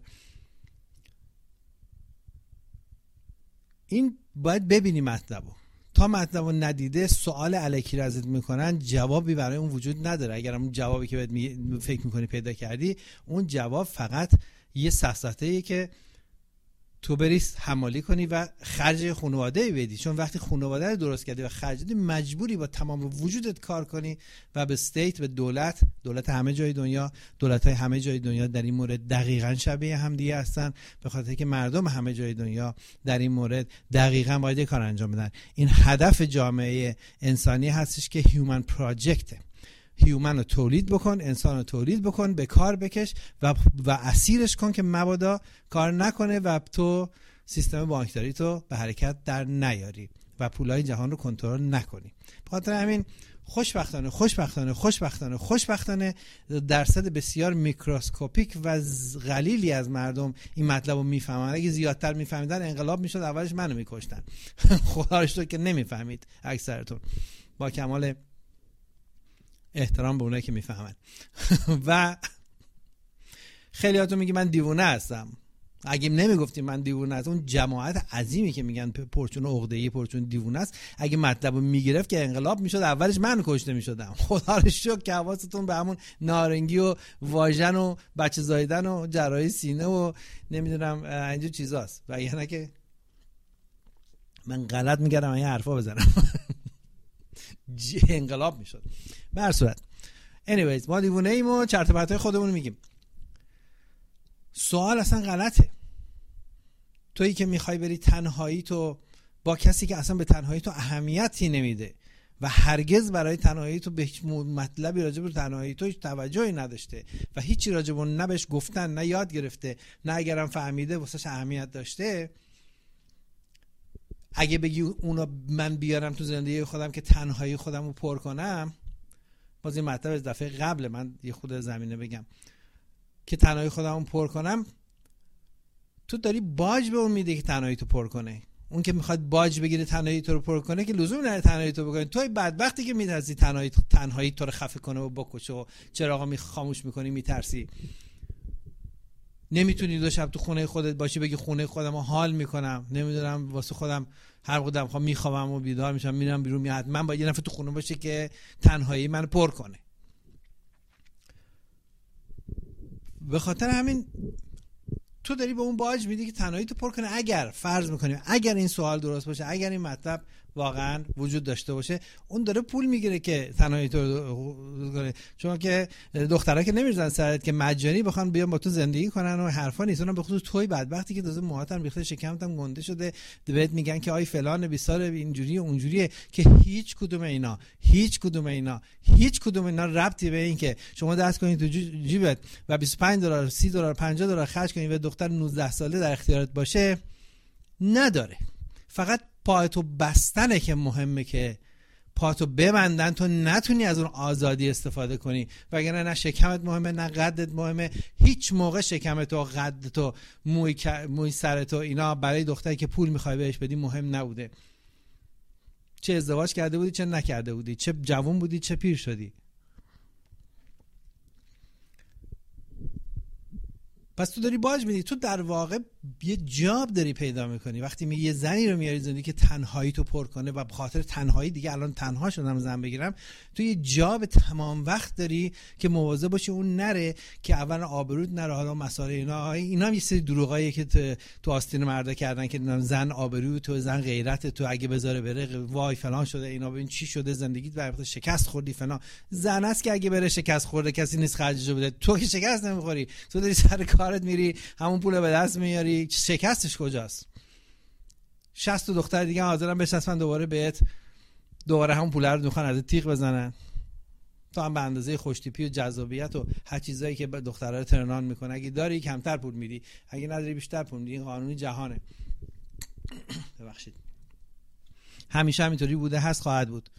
این باید ببینی مطلبو. تا مطلبو ندیده سوال الکی رو ازت میکنن، جوابی برای اون وجود نداره. اگر اون جوابی که باید فکر میکنی پیدا کردی، اون جواب فقط یه سفسطه‌ایه که تو بری حمالی کنی و خرج خانواده بدی. چون وقتی خانواده رو درست کردی و خرج دادی، مجبوری با تمام وجودت کار کنی و به استیت، به دولت، دولت همه جای دنیا، دولت‌های همه جای دنیا در این مورد دقیقاً شبیه هم دیگه هستن، به خاطر که مردم همه جای دنیا در این مورد دقیقاً باید کار انجام بدن. این هدف جامعه انسانی هستش که هیومن پراجکته. هیومن رو تولید بکن، انسان رو تولید بکن، به کار بکش و و اسیرش کن که مبادا کار نکنه و تو سیستم بانکداری تو به حرکت در نیاری و پولای جهان رو کنترل نکنی. به خاطر همین خوشبختانه خوشبختانه خوشبختانه خوشبختانه درصد بسیار میکروسکوپیک و قلیلی از مردم این مطلب رو میفهمن. اگه زیادتر میفهمیدن انقلاب میشد، اولش منو میکشتن. خدا رو شکر که نمیفهمید اکثرتون. با کمال احترام به اونایی که میفهمن. و خیلی هاتون میگی من دیوونه هستم. اگه نمیگفتیم من دیوونه هستم، اون جماعت عظیمی که میگن پرچون عقده‌ای پرچون دیوونه است، اگه مطلبو میگرفت که انقلاب میشد، اولش من کشته میشدم. خدا رو شکر که حواستون به همون نارنگی و واژن و بچه زاییدن و جراحی سینه و نمیدونم اینجور چیزاست، و یعنی که من غلط میگردم این حرفا بزنم. انقلاب میشد. به هر صورت anyways ما دیوونه ایم و چرت و پرتای خودمون میگیم. سوال اصلا غلطه. تویی که میخوای بری تنهایی تو با کسی که اصلا به تنهایی تو اهمیتی نمیده و هرگز برای تنهایی تو به هیچ مطلبی راجع به تنهایی تو هیچ توجهی نداشته و هیچی راجع به اون نه بهش گفتن، نه یاد گرفته، نه اگرم فهمیده واسش اهمیت داشته، اگه بگی اونو من بیارم تو زندگی خودم که تنهایی خودم رو پر کنم، باز این مطلب از دفعه قبل من یه خود زمینه بگم که تنهایی خودم رو پر کنم، تو داری باج به اون میده که تنهایی تو پر کنه. اون که میخواد باج بگیره تنهایی تو رو پر کنه که لزوم نداره تنهایی تو بکنه. توی بدبختی که میترسی تنهایی تنهایی تو رو خفه کنه و بکشه و چراغا می خاموش میکنی، میترسی. نمیتونی دو شب تو خونه خودت باشی بگی خونه خودم رو حال میکنم، نمیدونم واسه خودم هر وقت دلم خواهم میخوام و بیدار میشم میرم بیرون، میاد من با یه نفر تو خونه باشه که تنهایی منو پر کنه. به خاطر همین تو داری به اون باج میدی که تنهایی تو پر کنه. اگر فرض میکنیم اگر این سوال درست باشه، اگر این مطلب واقعا وجود داشته باشه، اون داره پول میگیره که تنهایی تو کنه. چون که دخترها که نمیرزن سرت که مجانی بخوان بیان با تو زندگی کنن و حرفا نیست. اونم به خصوص توی بدبختی که تازه موهاتم ریخته، شکمتم گنده شده، بهت میگن که آی فلان بیسار اینجوری و اونجوریه، که هیچ کدوم اینا هیچ کدوم اینا هیچ کدوم اینا ربطی به این که شما دست کنید تو جیبت و بیست و پنج دلار سی دلار پنجاه دلار خرج کنید و دختر نوزده ساله در اختیارت باشه نداره. فقط پاتو بستنه که مهمه، که پاتو ببندن تو نتونی از اون آزادی استفاده کنی. وگرنه نه شکمت مهمه نه قدت مهمه. هیچ موقع شکمت و قدت و موی, موی سرت و اینا برای دختری که پول میخوای بهش بدی مهم نبوده. چه ازدواج کرده بودی چه نکرده بودی، چه جوان بودی چه پیر شدی. پس تو داری باج میدی. تو در واقع یه جاب داری پیدا میکنی وقتی میگی یه زنی رو میاری زندگی که تنهایی تو پر کنه و به خاطر تنهایی دیگه الان تنها شدم زن بگیرم. تو یه جاب تمام وقت داری که مواظب باشی اون نره که اولا آبروت نره. حالا مسائل اینا اینا هم یه سری دروغاییه که تو آستین مردا کردن که زن آبرو تو، زن غیرت تو، اگه بذاره بره وای فلان شده اینا، ببین چی شده زندگیت برات شکست خوردی فلان. زن است که اگه بره شکست خورده کسی نیست خرجشو بده. تو که شکست نمیخوری، تو داری سر کارت میری همون پول به دست میاری. شکستش کجاست؟ شصت دختر دیگه حاضرن بچسبن دوباره بهت، دوباره همون پول رو میخوان از تیغ بزنن. تو هم به اندازه خوشتیپی و جذابیت و هر چیزایی که دخترها رو ترنان میکنه، اگه داری کمتر پول میدی، اگه نداری بیشتر پول میدی. این قانونی جهانه. ببخشید. همیشه همینطوری بوده، هست، خواهد بود.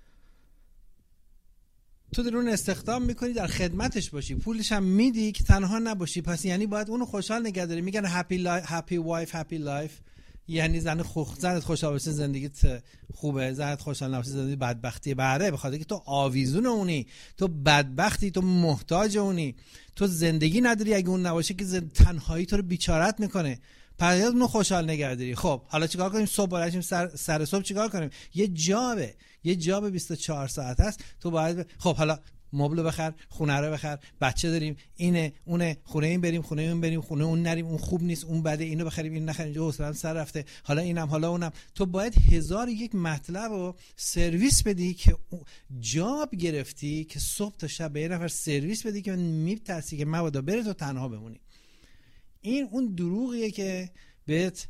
تو درون استخدام میکنی در خدمتش باشی، پولش هم میدی که تنها نباشی. پس یعنی باید اونو خوشحال نگه داری. میگن هپی لایف، هپی وایف، هپی لایف. یعنی زن خوب، زنت خوشحال باشه زندگیت خوبه، زنت خوشحال نباشه زندگی بدبختیه. بره به خاطر که تو آویزون اونی، تو بدبختی، تو محتاج اونی، تو زندگی نداری. اگه اون نباشه که تنهایی تو رو بیچارت میکنه. پس اونو خوشحال نگه داری. خب حالا چیکار کنیم؟ صبح بلنشیم سر سر صبح چیکار کنیم؟ یه جابه، یه جاب بیست و چهار ساعت است. تو باید ب... خب حالا مبل بخر، خونه رو بخر، بچه داریم، اینه اونه، خونه این بریم، خونه اون بریم، خونه اون نریم، اون خوب نیست، اون بده، اینو بخریم، این نخریم، اینجا حوصله‌ام سر رفته، حالا اینم حالا اونم. تو باید هزار یک مطلب رو سرویس بدی که جاب گرفتی که صبح تا شب به یه نفر سرویس بدی که میترسی که مبادا بره تو تنها بمونی. این اون دروغیه که بهت،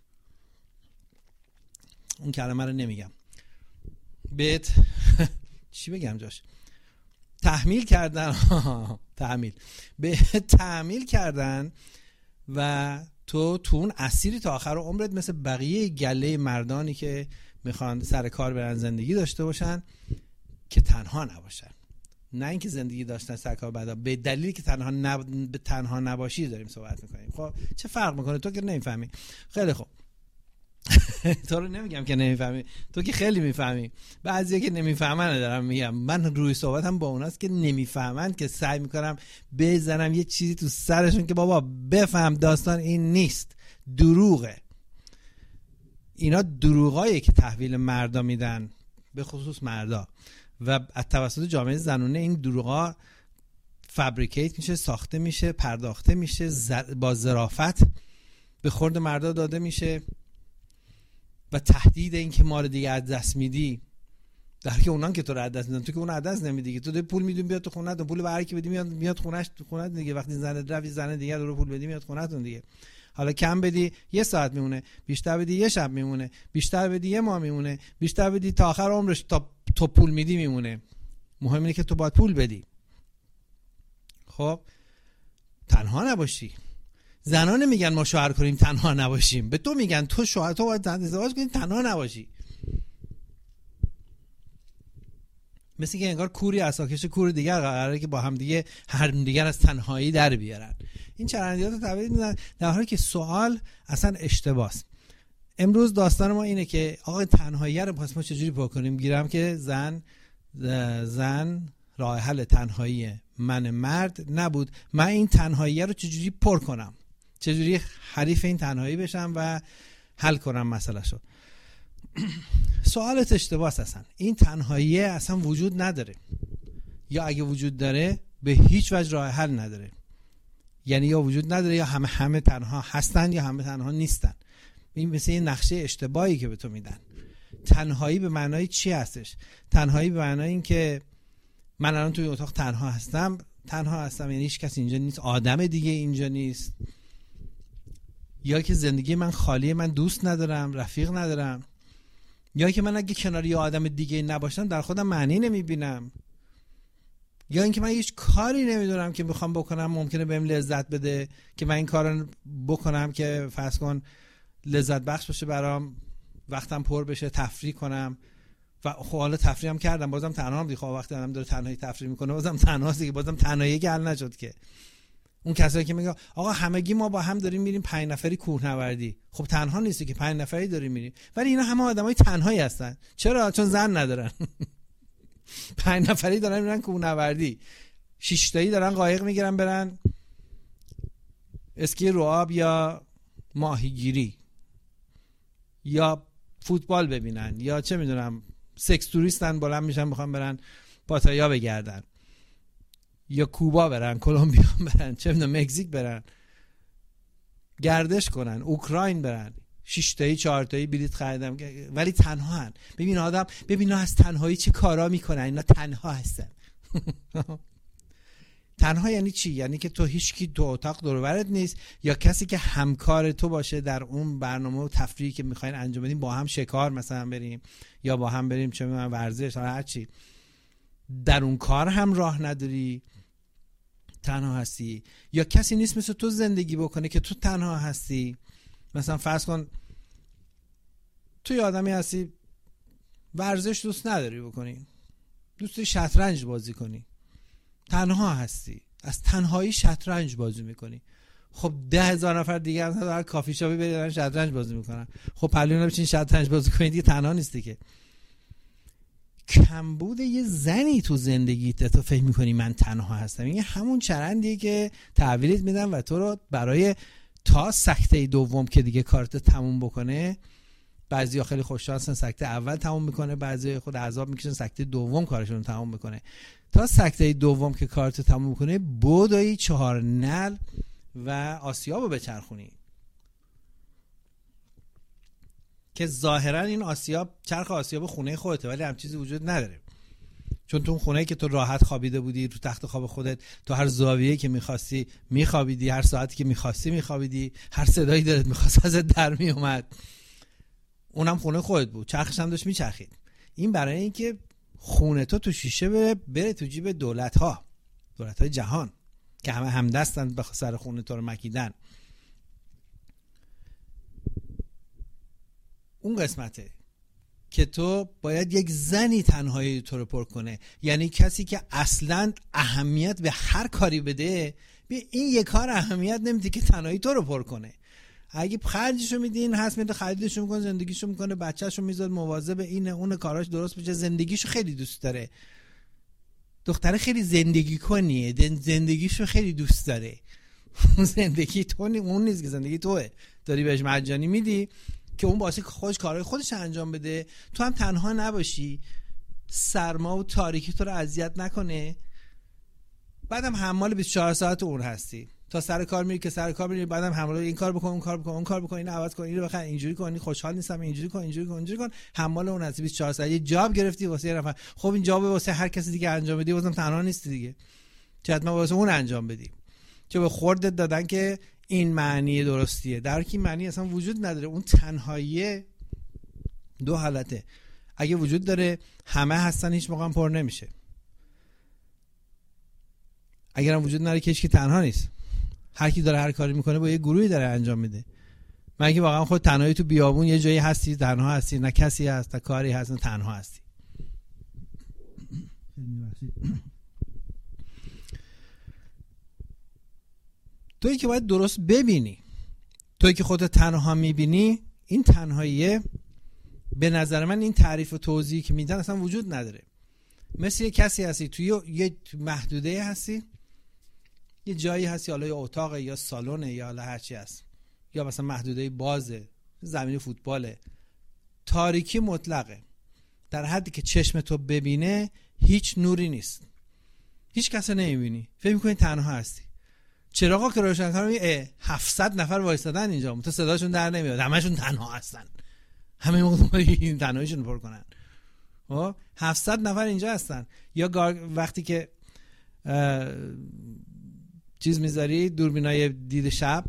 اون کلمه رو نمیگم، بهت چی بگم جاش، تحمیل کردن. تحمیل به تحمیل کردن و تو تو اون اسیری تا آخر عمرت، مثل بقیه گله مردانی که میخوان سر کار برن زندگی داشته باشن که تنها نباشن. نه اینکه زندگی داشتن سر کار بعدا، به دلیلی که تنها نب... به تنها نباشی داریم صحبت میکنیم. خب چه فرق میکنه؟ تو که نمیفهمی. خیلی خوب. تو رو نمیگم که نمیفهمی، تو که خیلی میفهمی. بعضیا که نمیفهمن دارم میگم. من روی صحبتم با اوناست که نمیفهمن، که سعی میکنم بزنم یه چیزی تو سرشون که بابا بفهم داستان این نیست، دروغه. اینا دروغایی که تحویل مردا میدن، به خصوص مردا، و از توسط جامعه زنونه این دروغا فابریکیت میشه، ساخته میشه، پرداخته میشه، با ظرافت به خورد مردا داده میشه و تهدید این که ما رو دیگه از دست میدی، در حالی که اونان که تو رو از دست میدن، تو که اون از دست نمیدی، تو پول میدون بیاد تو خونت، پول به هر کی بدی میاد میاد خونش تو خونت دیگه. وقتی زن روی زن دیگه رو پول بدی میاد خونتون دیگه. حالا کم بدی یه ساعت میمونه، بیشتر بدی یه شب میمونه، بیشتر بدی یه ماه میمونه، بیشتر بدی تا آخر عمرش تا تو پول میدی میمونه. مهم اینه که تو باید پول بدی. خب تنها نباشی. زنان میگن ما شوهر کنیم تنها نباشیم، به تو میگن تو شوهر، تو باید ازدواج کنی تنها نباشی. مثل که انگار کوری اساکش کور دیگر قراره که با هم دیگه هر دیگر از تنهایی در بیارن. این چرندیات رو تبدیل میدن، در حالی که سوال اصلا اشتباهه. امروز داستان ما اینه که آقا تنهایی رو پس ما چجوری پر کنیم؟ گیرم که زن زن راه حل تنهایی من مرد نبود. من این تنهایی رو چجوری پر کنم، چجوری حریف این تنهایی بشم و حل کنم مسئله شو. سوالت اشتباه است. اصلا این تنهایی اصلا وجود نداره، یا اگه وجود داره به هیچ وجه راه حل نداره. یعنی یا وجود نداره یا همه همه تنها هستن یا همه تنها نیستن. این مثل این نقشه اشتباهی که به تو میدن. تنهایی به معنای چی هستش؟ تنهایی به معنای این که من الان توی اتاق تنها هستم، تنها هستم یعنی هیچ کس اینجا نیست، آدم دیگه اینجا نیست، یا که زندگی من خالیه، من دوست ندارم، رفیق ندارم، یا که من اگه کنار یه آدم دیگه نباشم در خودم معنی نمیبینم، یا اینکه من هیچ کاری نمیدونم که میخوام بکنم ممکنه بهم لذت بده که من این کارو بکنم که فرض کن لذت بخش باشه برام، وقتم پر بشه، تفریح کنم. و خب حالا تفریح هم کردم بازم تنها هم دیگه. خب وقتی آدم داره تنهایی تفریح میکنه بازم تنهاست دیگه، بازم تنهایی حل نشد که. اون کسایی که میگن آقا همگی ما با هم داریم میریم پنج نفری کوهنوردی، خب تنها نیستی که پنج نفری داریم میریم، ولی اینا همه آدمای تنهایی هستن. چرا؟ چون زن ندارن. پنج نفری دارن میرن کوهنوردی، شش تایی دارن قایق میگیرن برن اسکی رو آب یا ماهیگیری یا فوتبال ببینن یا چه میدونم سکس توریستن بلند میشن میخوان برن پاتایا بگردن یا کوبا برن، کلمبیا برن، چه میدونم مکزیک برن گردش کنن، اوکراین برن، شش تایی چهار تایی بلیط خریدم ولی تنها هن. ببین آدم، ببین از تنهایی چه کارا میکنن. اینا تنها هستن. تنها یعنی چی؟ یعنی که تو هیچکی تو اتاق دور و برت نیست، یا کسی که همکار تو باشه در اون برنامه و تفریحی که میخواین انجام بدیم، با هم شکار مثلا بریم یا با هم بریم چه میدونم ورزش هر چی، در اون کار هم راه نداری، تنها هستی. یا کسی نیست مثل تو زندگی بکنه که تو تنها هستی. مثلا فرض کن تو یه آدمی هستی ورزش دوست نداری بکنی، دوست داری شطرنج بازی کنی، تنها هستی، از تنهایی شطرنج بازی میکنی. خب ده هزار نفر دیگه هم در کافی شاپی برن شطرنج بازی میکنن، خب پلونا بچین شطرنج بازی کنید دیگه، تنها نیستی که. کمبود یه زنی تو زندگیت تو فکر میکنی من تنها هستم، این همون چرندیه که تحویلت میدن و تو رو برای تا سکته دوم که دیگه کارت تموم بکنه. بعضیا خیلی خوشحال هستن سکته اول تموم میکنه، بعضی خود عذاب میکشن سکته دوم کارشون تموم میکنه. تا سکته دوم که کارت تموم میکنه بودایی چهار نل و آسیابو بچرخونی که ظاهرا این آسیاب چرخ آسیاب خونه خودته ولی هم چیزی وجود نداره. چون تو اون خونه‌ای که تو راحت خوابیده بودی تو تخت خواب خودت، تو هر زاویه‌ای که می‌خواستی می‌خوابیدی، هر ساعتی که می‌خواستی می‌خوابیدی، هر صدایی دلت می‌خواست ازت در میومد، اونم خونه خودت بود، چرخش هم داشت میچرخید. این برای اینکه خونه تو تو شیشه بره, بره تو جیب دولت‌ها، دولت‌های جهان که همه همدستن به سر خونه تو رو مکیدن. اون قسمته که تو باید یک زنی تنهایی تو رو پر کنه، یعنی کسی که اصلاً اهمیت به هر کاری بده، به این یک کار اهمیت نمیده که تنهایی تو رو پر کنه. اگه خرجشو میدین هست میده، خریدشو میکنه، زندگیشو میکنه، بچه‌شو میذاره مواظب اینه اون کاراش درست بشه، زندگیشو خیلی دوست داره. دختره خیلی زندگی کنیه، زندگیشو خیلی دوست داره. زندگی تو اون نیست که زندگی توئه، داری بهش مجانی میدی که اون واسه خودش کارهای خودش انجام بده، تو هم تنها نباشی، سرما و تاریکی تو رو اذیت نکنه. بعدم حمال بیست و چهار ساعت اون هستی، تا سر کار میری که سر کار میری، بعدم حمال این کار بکن اون کار بکن اون کار بکن، اینو عوض کن، اینو بخر، اینجوری کن، خوشحال نیستم، اینجوری کن اینجوری کن اینجوری کن، حمال اون هستی بیست و چهار ساعت. یه جاب گرفتی واسه یه نفر، خب این جاب واسه هر کسی دیگه انجام بدی، بازم تنها نیستی دیگه، چه حتما واسه اون انجام بدی. چه به خوردت دادن که این معنی درستیه، در کی معنی اصلا وجود نداره. اون تنهایی دو حالته، اگه وجود داره همه هستن هیچ موقع پر نمیشه، اگرم وجود نداره که هیچکی تنها نیست، هر کی داره هر کاری میکنه با یه گروهی داره انجام میده. مگه واقعا خود تنهایی تو بیابون یه جایی هستی تنها هستی، نه کسی هست نه کاری هست نه تنها هستی. تویی که باید درست ببینی، تویی که خودت تنها میبینی، این تنهاییه به نظر من این تعریف و توضیحی که میدن اصلا وجود نداره. مثل یه کسی هستی توی یه محدوده هستی، یه جایی هستی، حالا یا اتاق یا سالن یا حالا هر چی هست، یا مثلا محدوده بازه، زمین فوتباله، تاریکی مطلقه، در حدی که چشم تو ببینه هیچ نوری نیست، هیچ کس نمیبینی، فکر می‌کنی تنها هستی. چراغا که روشن کنن هفتصد نفر وایسادن اینجا، تو صداشون در نمیاد، همشون تنها هستن، همه موقع این تنهاییشون پر کنن. ها هفتصد نفر اینجا هستن. یا وقتی که چیز میذاری، دوربینای دید شب،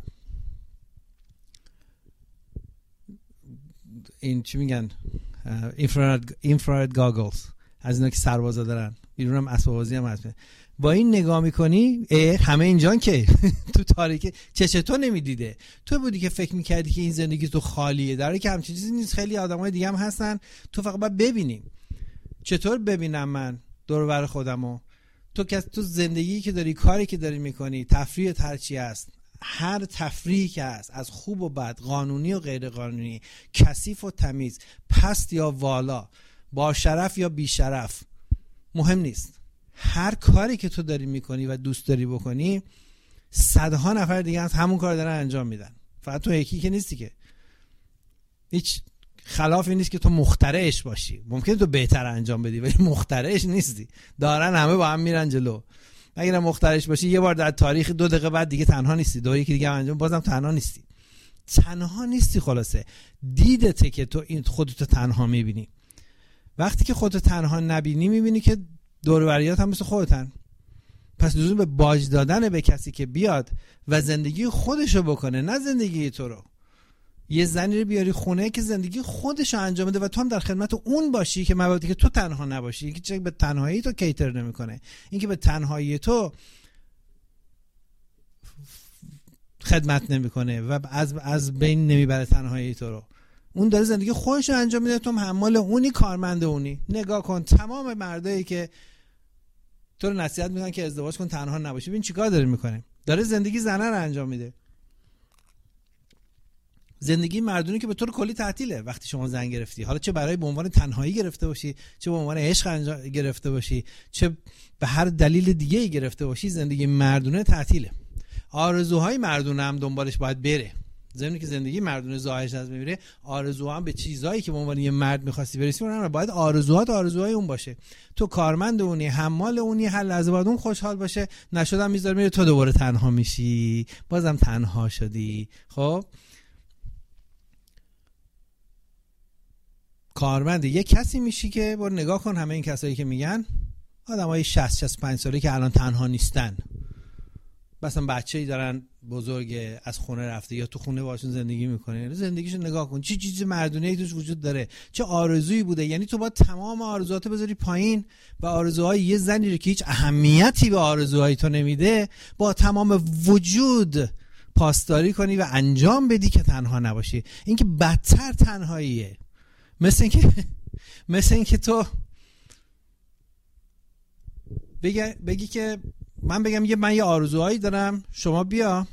این چی میگن، اینفرارد اینفرارد گاگلز، از اینا که سربازا دارن، بیرون هم اسباب بازی هم هست، با این نگاه میکنی همه اینجان که تو تاریکی چشه تو نمیدیده، تو بودی که فکر میکردی که این زندگی تو خالیه، در حالی که همچین چیزی نیست، خیلی آدمای دیگه هم هستن، تو فقط باید ببینیم. چطور ببینم من دور و بر خودمو؟ تو که تو زندگی که داری، کاری که داری میکنی، تفریح هرچی هست، هر تفریحی که هست، از خوب و بد، قانونی و غیر قانونی، کثیف و تمیز، پست یا والا، با شرف یا بی شرف، مهم نیست. هر کاری که تو داری میکنی و دوست داری بکنی، صدها نفر دیگه هم همون کار دارن انجام میدن، فقط تو یکی که نیستی که. هیچ خلاف این نیست که تو مخترعش باشی، ممکنه تو بهتر انجام بدی ولی مخترعش نیستی، دارن همه با هم میرن جلو. اگر مخترعش باشی یه بار در تاریخ دو دقیقه بعد دیگه تنها نیستی، دو یکی دیگه انجام، بازم تنها نیستی. تنها نیستی، خلاصه دیدته که تو این خودت تنها میبینی. وقتی که خودت تنها نبینی، میبینی که دور و بریات هم مثل خودتن. پس لزوم به باج دادن به کسی که بیاد و زندگی خودشو بکنه، نه زندگی تو رو. یه زنی رو بیاری خونه که زندگی خودشو انجام بده و تو هم در خدمت اون باشی، که مبادی که تو تنها نباشی. اینکه چه به تنهایی تو کیتر نمیکنه، اینکه به تنهایی تو خدمت نمیکنه و از از بین نمیبره تنهایی تو رو. اون داره زندگی خودشو انجام میده، تو هم حمال اونی، کارمند اونی. نگاه کن تمام مردایی که تو رو نصیحت میکنن که ازدواج کن، تنها نباشی، ببین چیکار داره میکنه. داره زندگی زنه رو انجام میده. زندگی مردونی که به طور کلی تعطیله وقتی شما زن گرفتی، حالا چه برای به عنوان تنهایی گرفته باشی، چه به عنوان عشق گرفته باشی، چه به هر دلیل دیگه ای گرفته باشی، زندگی مردونه تعطیله. آرزوهای مردونه هم دنبالش باید بره. زمینی که زندگی مردونه زاهش از میبره، آرزوها هم به چیزایی که به عنوان یه مرد می‌خواستی برسی، اونم باید آرزوهات آرزوهای اون باشه. تو کارمند اونی، حمال اونی، هر لحظه بعد اون خوشحال باشه، نشدم میذار میره، تو دوباره تنها میشی، بازم تنها شدی. خب کارمند یه کسی میشی که برو نگاه کن همه این کسایی که میگن آدمای شصت شصت و پنج ساله که الان تنها نیستن، مثلا بچه‌ای دارن بزرگ از خونه رفته یا تو خونه باشون زندگی میکنه، زندگیشو نگاه کن چه چیز مردونه‌ای توش وجود داره، چه آرزویی بوده. یعنی تو باید تمام آرزوهاتو بذاری پایین و آرزوهای یه زنی رو که هیچ اهمیتی به آرزوهای تو نمیده با تمام وجود پاسداری کنی و انجام بدی که تنها نباشی. این که بدتر تنهاییه. مثل این که مثل این که تو بگی, بگی که من بگم یه من یه آرزوهایی دارم، شما بیا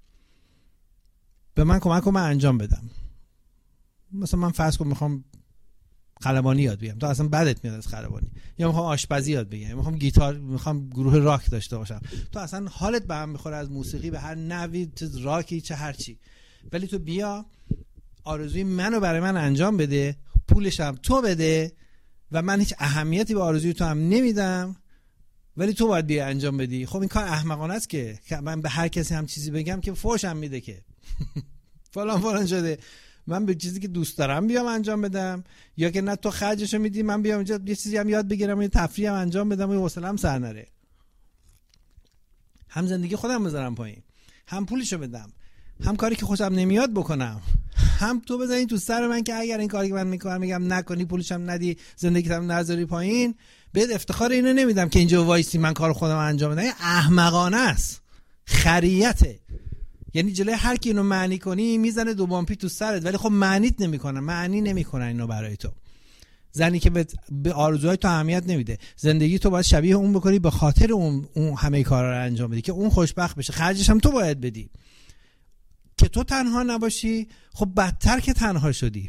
به من کمک کن من انجام بدم. مثلا من فرض کن میخوام خلبانی یاد بگیرم، تو اصلا بدت میاد از خلبانی، یا میخوام آشپزی یاد بگیرم، یا میخوام گیتار، میخوام گروه راک داشته باشم، تو اصلا حالت به هم میخوره از موسیقی به هر نوعی، چه راکی چه هر چی، ولی تو بیا آرزوی منو برای من انجام بده، پولش هم تو بده و من هیچ اهمیتی به آرزوی تو هم نمیدم، ولی تو باید بیا انجام بدی. خب این کار احمقانه است که من به هر کسی هم چیزی بگم که فوشم میده که فلان فلان شده. من به چیزی که دوست دارم بیام انجام بدم، یا که نه تو خرجشو میدی من بیام اینجا یه چیزی هم یاد بگیرم، یه تفریح هم انجام بدم و حوصله‌ام سر نره. هم زندگی خودم بذارم پایین، هم پولشو بدم، هم کاری که خوشم نمیاد بکنم، هم تو بزنی تو سر من که اگر این کاری که من میکنم میگم نکنی، پولشم ندی، زندگیتم نذاری پایین، بهت افتخار اینو نمیدم که اینجا وایسی من کار خودم انجام بدم. احمقانه است، خریته. یعنی جلوی هر کی اینو معنی کنی میزنه دو بامپی تو سرت، ولی خب معنیت نمیکنن، معنی نمیکنن اینو برای تو. زنی که به آرزوهای تو اهمیت نمیده، زندگی تو باید شبیه اون بکنی، به خاطر اون اون همه کارا رو انجام بدی که اون خوشبخت بشه، خرجش هم تو باید بدی. که تو تنها نباشی، خب بدتر که تنها شدی.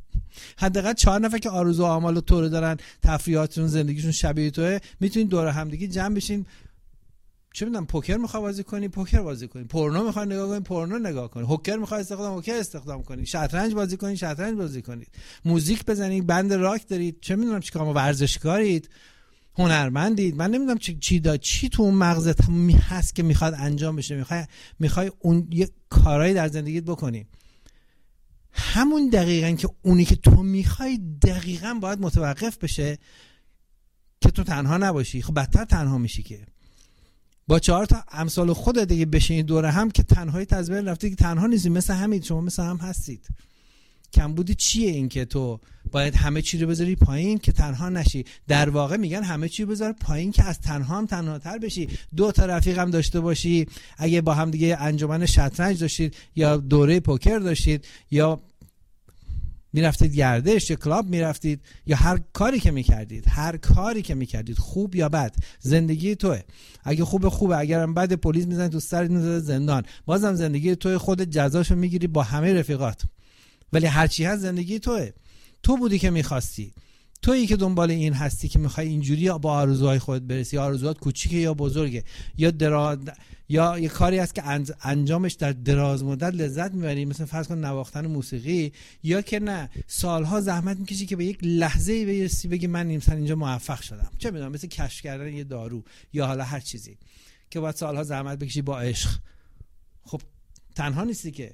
حداقل چهار نفر که آرزو و آمال تو رو دارن، تفریحاتشون زندگیشون شبیه توه، میتونید دور هم دیگه جمع بشین. چه میدونم پوکر میخوای بازی کنی پوکر بازی کنی، پورنو میخوای نگاه کنی پورنو نگاه کنی، هوکر میخوای استخدام هوکر استخدام کنی، شطرنج بازی کنی شطرنج بازی کنید، موزیک بزنید، بند راک دارید، چه میدونم چیکار، ورزشکارید، هنرمندید، من نمیدونم چی چی دا چی تو اون مغزت هست که میخواد انجام بشه، میخوای میخوای اون یه کارایی در زندگیت بکنی. همون دقیقاً که اونی که تو میخوای دقیقاً باید متوقف بشه که تو تنها نباشی. خب بدتر تنها میشی که با چهار تا امثال خودت دیگه بشینید دوره هم که تنهایی تزبیر رفته که تنها نیستی، مثل همین شما مثل هم هستید. کمبودی چیه؟ این که تو باید همه چی رو بذاری پایین که تنها نشی. در واقع میگن همه چی رو بذار پایین که از تنها هم تنها تر بشی. دو تا رفیق هم داشته باشی، اگه با هم دیگه انجمن شطرنج داشتید یا دوره پوکر داشتید یا میرفتید گردش یا کلاب میرفتید یا هر کاری که میکردید، هر کاری که میکردید خوب یا بد، زندگی توه. اگه خوب خوبه، اگرم بد پلیس میزنه تو سرت میذاره زندان، بازم زندگی توه، خودت جزاشو میگیری با همه رفیقات. ولی هر چی هست زندگی توه. تو بودی که میخواستی، تویی که دنبال این هستی که میخوای اینجوری با آرزوهای خودت برسی. آرزوات کوچیکه یا بزرگه، یا دراز، یا یه کاری هست که انجامش در دراز مدت لذت میبری، مثل فرض کن نواختن موسیقی، یا که نه سالها زحمت میکشی که به یک لحظه‌ای برسی بگی من مثلا اینجا موفق شدم، چه میدونم مثل کشف کردن یه دارو یا حالا هر چیزی که باید سالها زحمت بکشی با عشق. خب تنها نیستی که،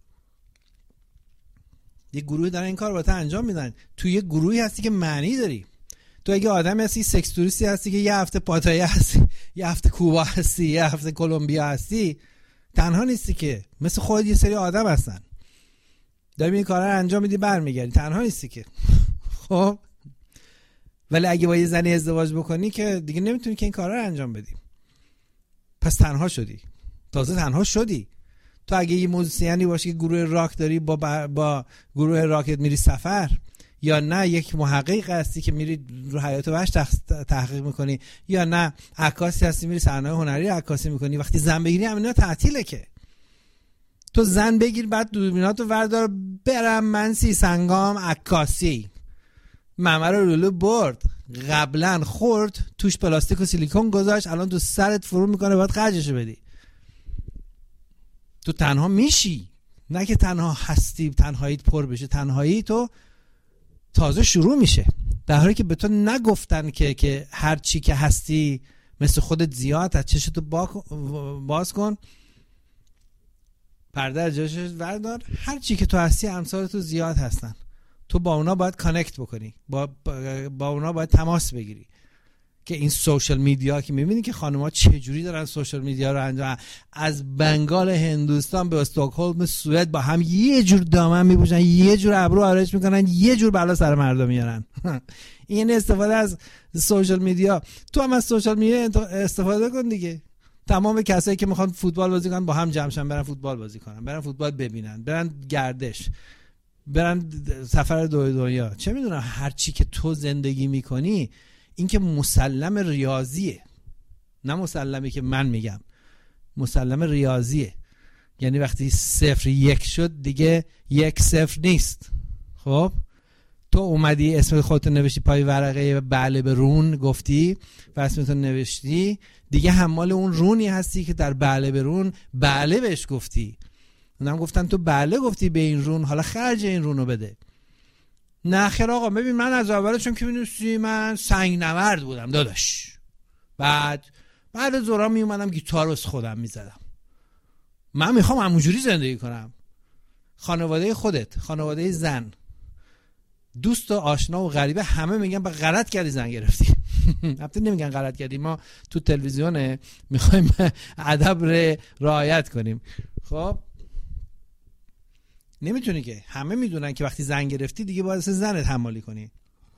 یه گروه دارن این کار با تو انجام میدن. تو یه گروهی هستی که معنی داری. تو اگه آدمی هستی سکس توریستی هستی که یه هفته پاتایا هستی، یه هفته کوبا هستی، یه هفته کلمبیا هستی، تنها نیستی که، مثل خودت یه سری آدم هستن داری این کارا رو انجام میدی برمیگردی، تنها نیستی که. خب ولی اگه با یه زنی ازدواج بکنی که دیگه نمیتونی که این کارا رو انجام بدی، پس تنها شدی. تازه تنها شدی. تو اگه یه موزیسیانی باشی که گروه راک داری، با با گروه راکت میری سفر، یا نه یک محقق هستی که میری رو حیات وحش تحقیق میکنی، یا نه عکاسی هستی میری صحنه‌های هنری عکاسی میکنی، وقتی زن بگیری همینا تعطیله که. تو زن بگیر بعد دوربیناتو وردار برم من سی سنگام عکاسی، ممه رو لولو برد، قبلا خورد توش پلاستیک و سیلیکون گذاشت، الان تو سرت فرو میکنه باید خرجشو بدی. تو تنها میشی، نه که تنها هستی تنهاییت پر بشه. تنهایی تو تازه شروع میشه، در حالی که به تو نگفتن که که هر چی که هستی مثل خودت زیاد، از چشتو باز کن، پرده از جاش وردار، هر چی که تو هستی امثال تو زیاد هستن. تو با اونا باید کانکت بکنی، با با اونا باید تماس بگیری. که این سوشال میدیا که میبینی که خانم‌ها چه جوری دارن سوشال میدیا رو انجام، از بنگال هندوستان به استکهلم سوئد با هم یه جور دامن میپوشن، یه جور ابرو آرایش میکنن، یه جور بلا سر مردم میارن. این استفاده از سوشال میدیا. تو هم از سوشال میدیا استفاده کن دیگه. تمام کسایی که میخوان فوتبال بازی کنن با هم جمع شن، برن فوتبال بازی کنن، برن فوتبال ببینن، برن گردش، برن سفر دو دنیا، چه میدونم هر چی که تو زندگی میکنی. این که مسلم ریاضیه، نه مسلمی که من میگم، مسلم ریاضیه. یعنی وقتی صفر یک شد دیگه یک صفر نیست. خب تو اومدی اسم خودتو نوشتی پای ورقه بله به رون گفتی و اسمتو نوشتی، دیگه حمال اون رونی هستی که در بله به رون بله بهش گفتی. اونم گفتن تو بله گفتی به این رون، حالا خرج این رونو بده. نه خیر آقا ببین من از اولشون که می‌دونستی من سنگ نورد بودم داداش، بعد بعد از زورا می اومدم گیتار واسه خودم میزدم. من میخوام همونجوری زندگی کنم. خانواده خودت، خانواده زن، دوست و آشنا و غریبه همه میگن با غلط کردی زن گرفتی. البته نمیگن غلط کردی، ما تو تلویزیون میخوایم ادب رو رعایت کنیم. خب نمیتونی که، همه میدونن که وقتی زن گرفتی دیگه باید زنت حمالی کنی.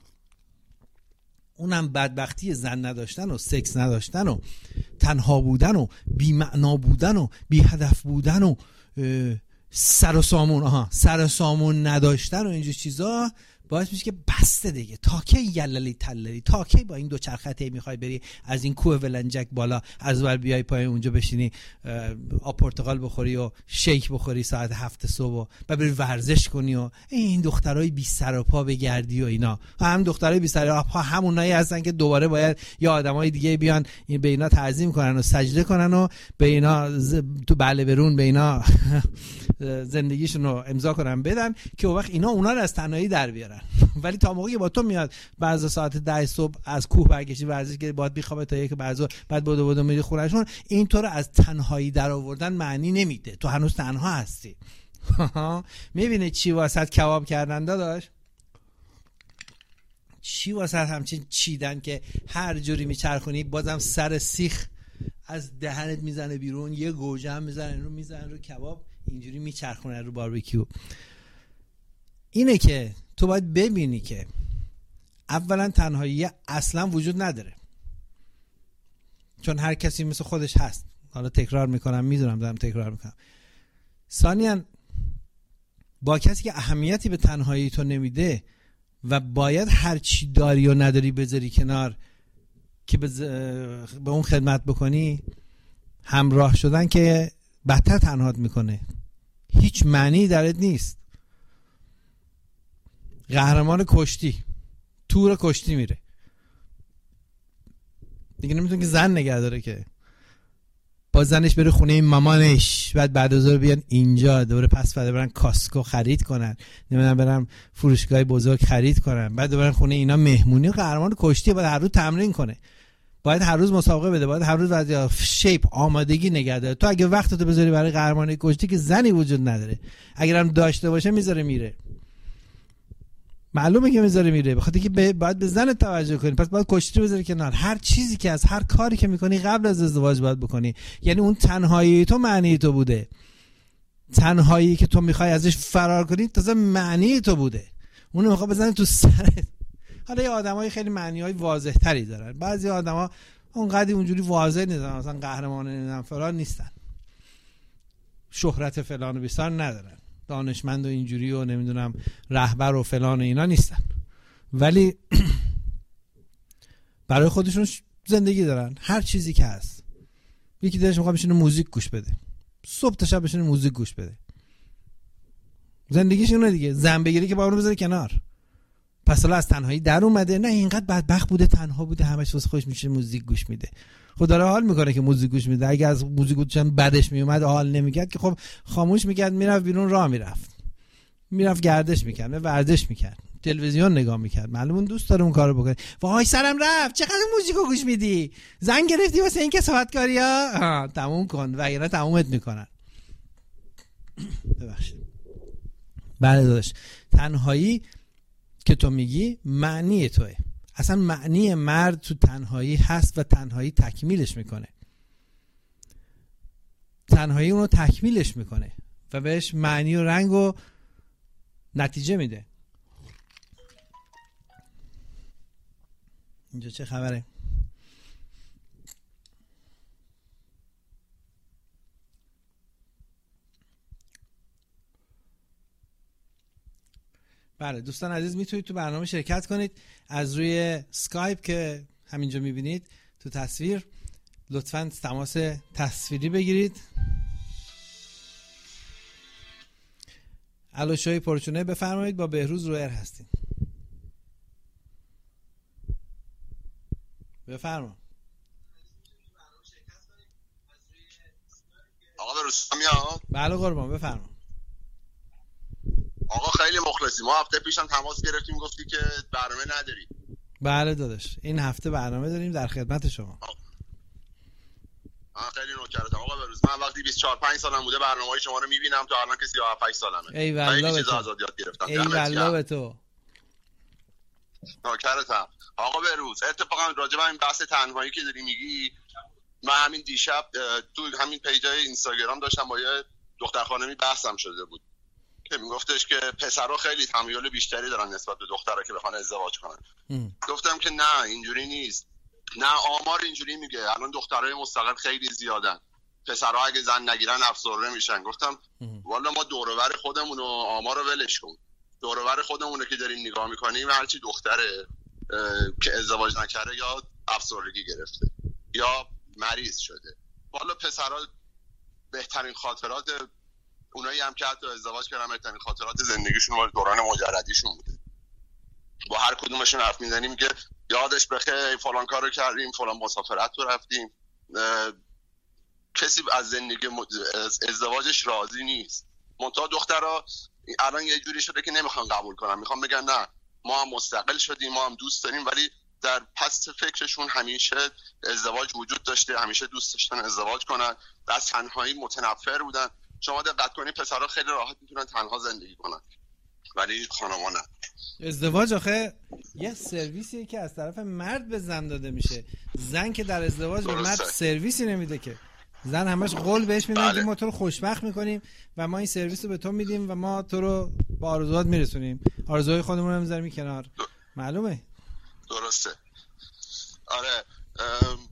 اونم بدبختی زن نداشتن و سکس نداشتن و تنها بودن و بی معنا بودن و بی هدف بودن و سر و سامون آها سر و سامون نداشتن و اینجور چیزا باعث میشه که بسته دیگه، تا کی یللی تللی، تا کی با این دو چرخته میخوای بری از این کوه ولنجک بالا، از ور بیای پایین اونجا بشینی آب پرتقال بخوری و شیک بخوری ساعت هفت صبح و بری ورزش کنی و این دخترای بی سر و پا بگردی و اینا. هم دخترای بی سر و پا همونایی هستن که دوباره باید یا آدمای دیگه بیان به اینا تعظیم کنن و سجده کنن و به اینا ز... تو بله برون به اینا زندگیشون رو امضا کنن بدن که اون وقت اینا اونا رو از تنهایی در بیارن. ولی تا موقعی با تو میاد بعضی ساعت ده صبح از کوه برگشتی ورزش که باید بخوابه تا یک بعضی بعد بدو بدو میری خونهشون، این تو رو از تنهایی در آوردن معنی نمیده، تو هنوز تنها هستی. میبینه چی واسط کباب کردن داداش، چی واسط همچین چیدن که هر جوری میچرخونی بازم سر سیخ از دهنت میزنه بیرون، یه گوجه هم میزنه رو میزنه رو کباب، اینجوری میچرخونه رو باربیکیو. اینه که تو باید ببینی که اولا تنهایی اصلا وجود نداره، چون هر کسی مثل خودش هست. حالا تکرار میکنم، میدونم دارم تکرار میکنم. ثانیاً با کسی که اهمیتی به تنهایی تو نمیده و باید هر چی داری و نداری بذاری کنار که به, ز... به اون خدمت بکنی، همراه شدن که بدتر تنهات میکنه، هیچ معنی درت نیست. قهرمان کشتی تور کشتی میره دیگه، نمیتونه که زن نگه داره که با زنش بره خونه مامانش، بعد بعد از اون بیان اینجا دوباره پس فردا برن کاسکو خرید کنن، نمیدونم برن فروشگاه بزرگ خرید کنن، بعد برن خونه اینا مهمونی. قهرمان کشتی باید هر روز تمرین کنه، باید هر روز مسابقه بده، باید هر روز وضع شیپ آمادگی نگه داره. تو اگه وقتتو بذاری برای قهرمانی کشتی که زنی وجود نداره، اگر هم داشته باشه میذاره میره، معلومه که میذاره میره، بخاطر که باید به زن توجه کنی، پس باید کشتی رو بذاری کنار. هر چیزی که از هر کاری که میکنی قبل از ازدواج باید بکنی. یعنی اون تنهایی تو معنی تو بوده، تنهایی که تو میخوای ازش فرار کنی تازه معنی تو بوده، اونو میخوای بزنی تو سرت. حالا یه آدمای خیلی معنی‌های واضح تری دارن، بعضی آدما اونقدر اونجوری واضح نیستن، مثلا قهرمان نمیدونم فلان نیستن، شهرت فلان و بیسار ندارن، دانشمند و اینجوری و نمیدونم رهبر و فلان و اینا نیستن، ولی برای خودشون زندگی دارن. هر چیزی که هست، یکی دلش میخواد بشینه موزیک گوش بده، صبح تا شب بشینه موزیک گوش بده، زندگیش اونه دیگه. زن بگیری که با اونو بذاره کنار، پس حالا از تنهایی در اومده، نه اینقدر بدبخت بوده تنها بوده همش واسه خودش میشه موزیک گوش میده. خب داره حال میکنه که موزیک گوش میده، اگه از موزیک گوش بدش میومد حال نمیکرد که خب خاموش میکرد، میرفت بیرون راه میرفت، میرفت گردش میکرد، ورزش میکرد، تلویزیون نگاه میکرد. معلومه دوست داره اون کارو بکنه. وای سرم رفت، چقدر موزیکو گوش میدی، زنگ گرفتی واسه این کسافت کاریا، تموم کن وگرنه تمومت میکنن. ببخشید. بله داداش، تنهایی که تو میگی معنی توئه، اصلا معنی مرد تو تنهایی هست و تنهایی تکمیلش میکنه، تنهایی اونو تکمیلش میکنه و بهش معنی و رنگ و نتیجه میده. اینجا چه خبره؟ بله دوستان عزیز، میتونید تو برنامه شرکت کنید از روی سکایپ که همینجا میبینید تو تصویر. لطفاً تماس تصویری بگیرید. الو شوی پرچونه بفرمایید، با بهروز رو ایر هستین. بفرما. آقا بهروز میاد؟ بله قربان بفرما. آقا خیلی مخلصی، ما هفته پیشم تماس گرفتیم گفتی که برنامه نداری. بله داداش این هفته برنامه داریم، در خدمت شما. آقا خیلی نوکرتم آقا بهروز. من وقتی بیست و چهار پنج سالم بوده برنامه‌های شما رو میبینم، تا الان که سی و هفت سالمه. ای والله به تو. آزاد یاد گرفتم. ای والله به تو. نوکرتم. آقا بهروز اتفاقا راجع به این بحث تنهایی که داری میگی، من همین دیشب تو همین پیجای اینستاگرام داشتم با یه دختر خانمی بحثم شده بود که میگفتش که پسرها خیلی تمایل بیشتری دارن نسبت به دخترها که بخوان ازدواج کنن. ام. گفتم که نه اینجوری نیست، نه آمار اینجوری میگه، الان دخترای مستقل خیلی زیادن، پسرها اگه زن نگیرن افسرده میشن. گفتم والا ما دور و بر خودمون و آمار رو ولش کن، دور و بر خودمونه که داریم نگاه میکنیم هرچی دختره که ازدواج نکرده یا افسردگی گرفته یا مریض شده. والا پسرها بهترین خاطرات اونایی هم که حتی ازدواج کردن بهترین خاطرات زندگیشون مال دوران مجردیشون بوده. با هر کدومشون حرف میزنیم میگه یادش بخیر فلان کارو کردیم، فلان مسافرت رو رفتیم. کسی از زندگی از ازدواجش راضی نیست. منتها دخترها الان یه جوری شده که نمیخوان قبول کنن، میخوان بگن نه ما هم مستقل شدیم، ما هم دوست داریم، ولی در پس فکرشون همیشه ازدواج وجود داشته، همیشه دوست داشتن ازدواج کنن، از تنهایی متنفر بودن. شما دقت کنید پسرها خیلی راحت میتونن تنها زندگی کنن ولی خانم‌ها نه. ازدواج آخه یه سرویسیه که از طرف مرد به زن داده میشه. زن که در ازدواج به مرد سرویسی نمیده که. زن همش قول بهش میدن که ما تو رو خوشبخت میکنیم و ما این سرویس رو به تو میدیم و ما تو رو با آرزوات میرسونیم، آرزوهای خودمون رو میذاریم کنار. معلومه؟ درسته. آره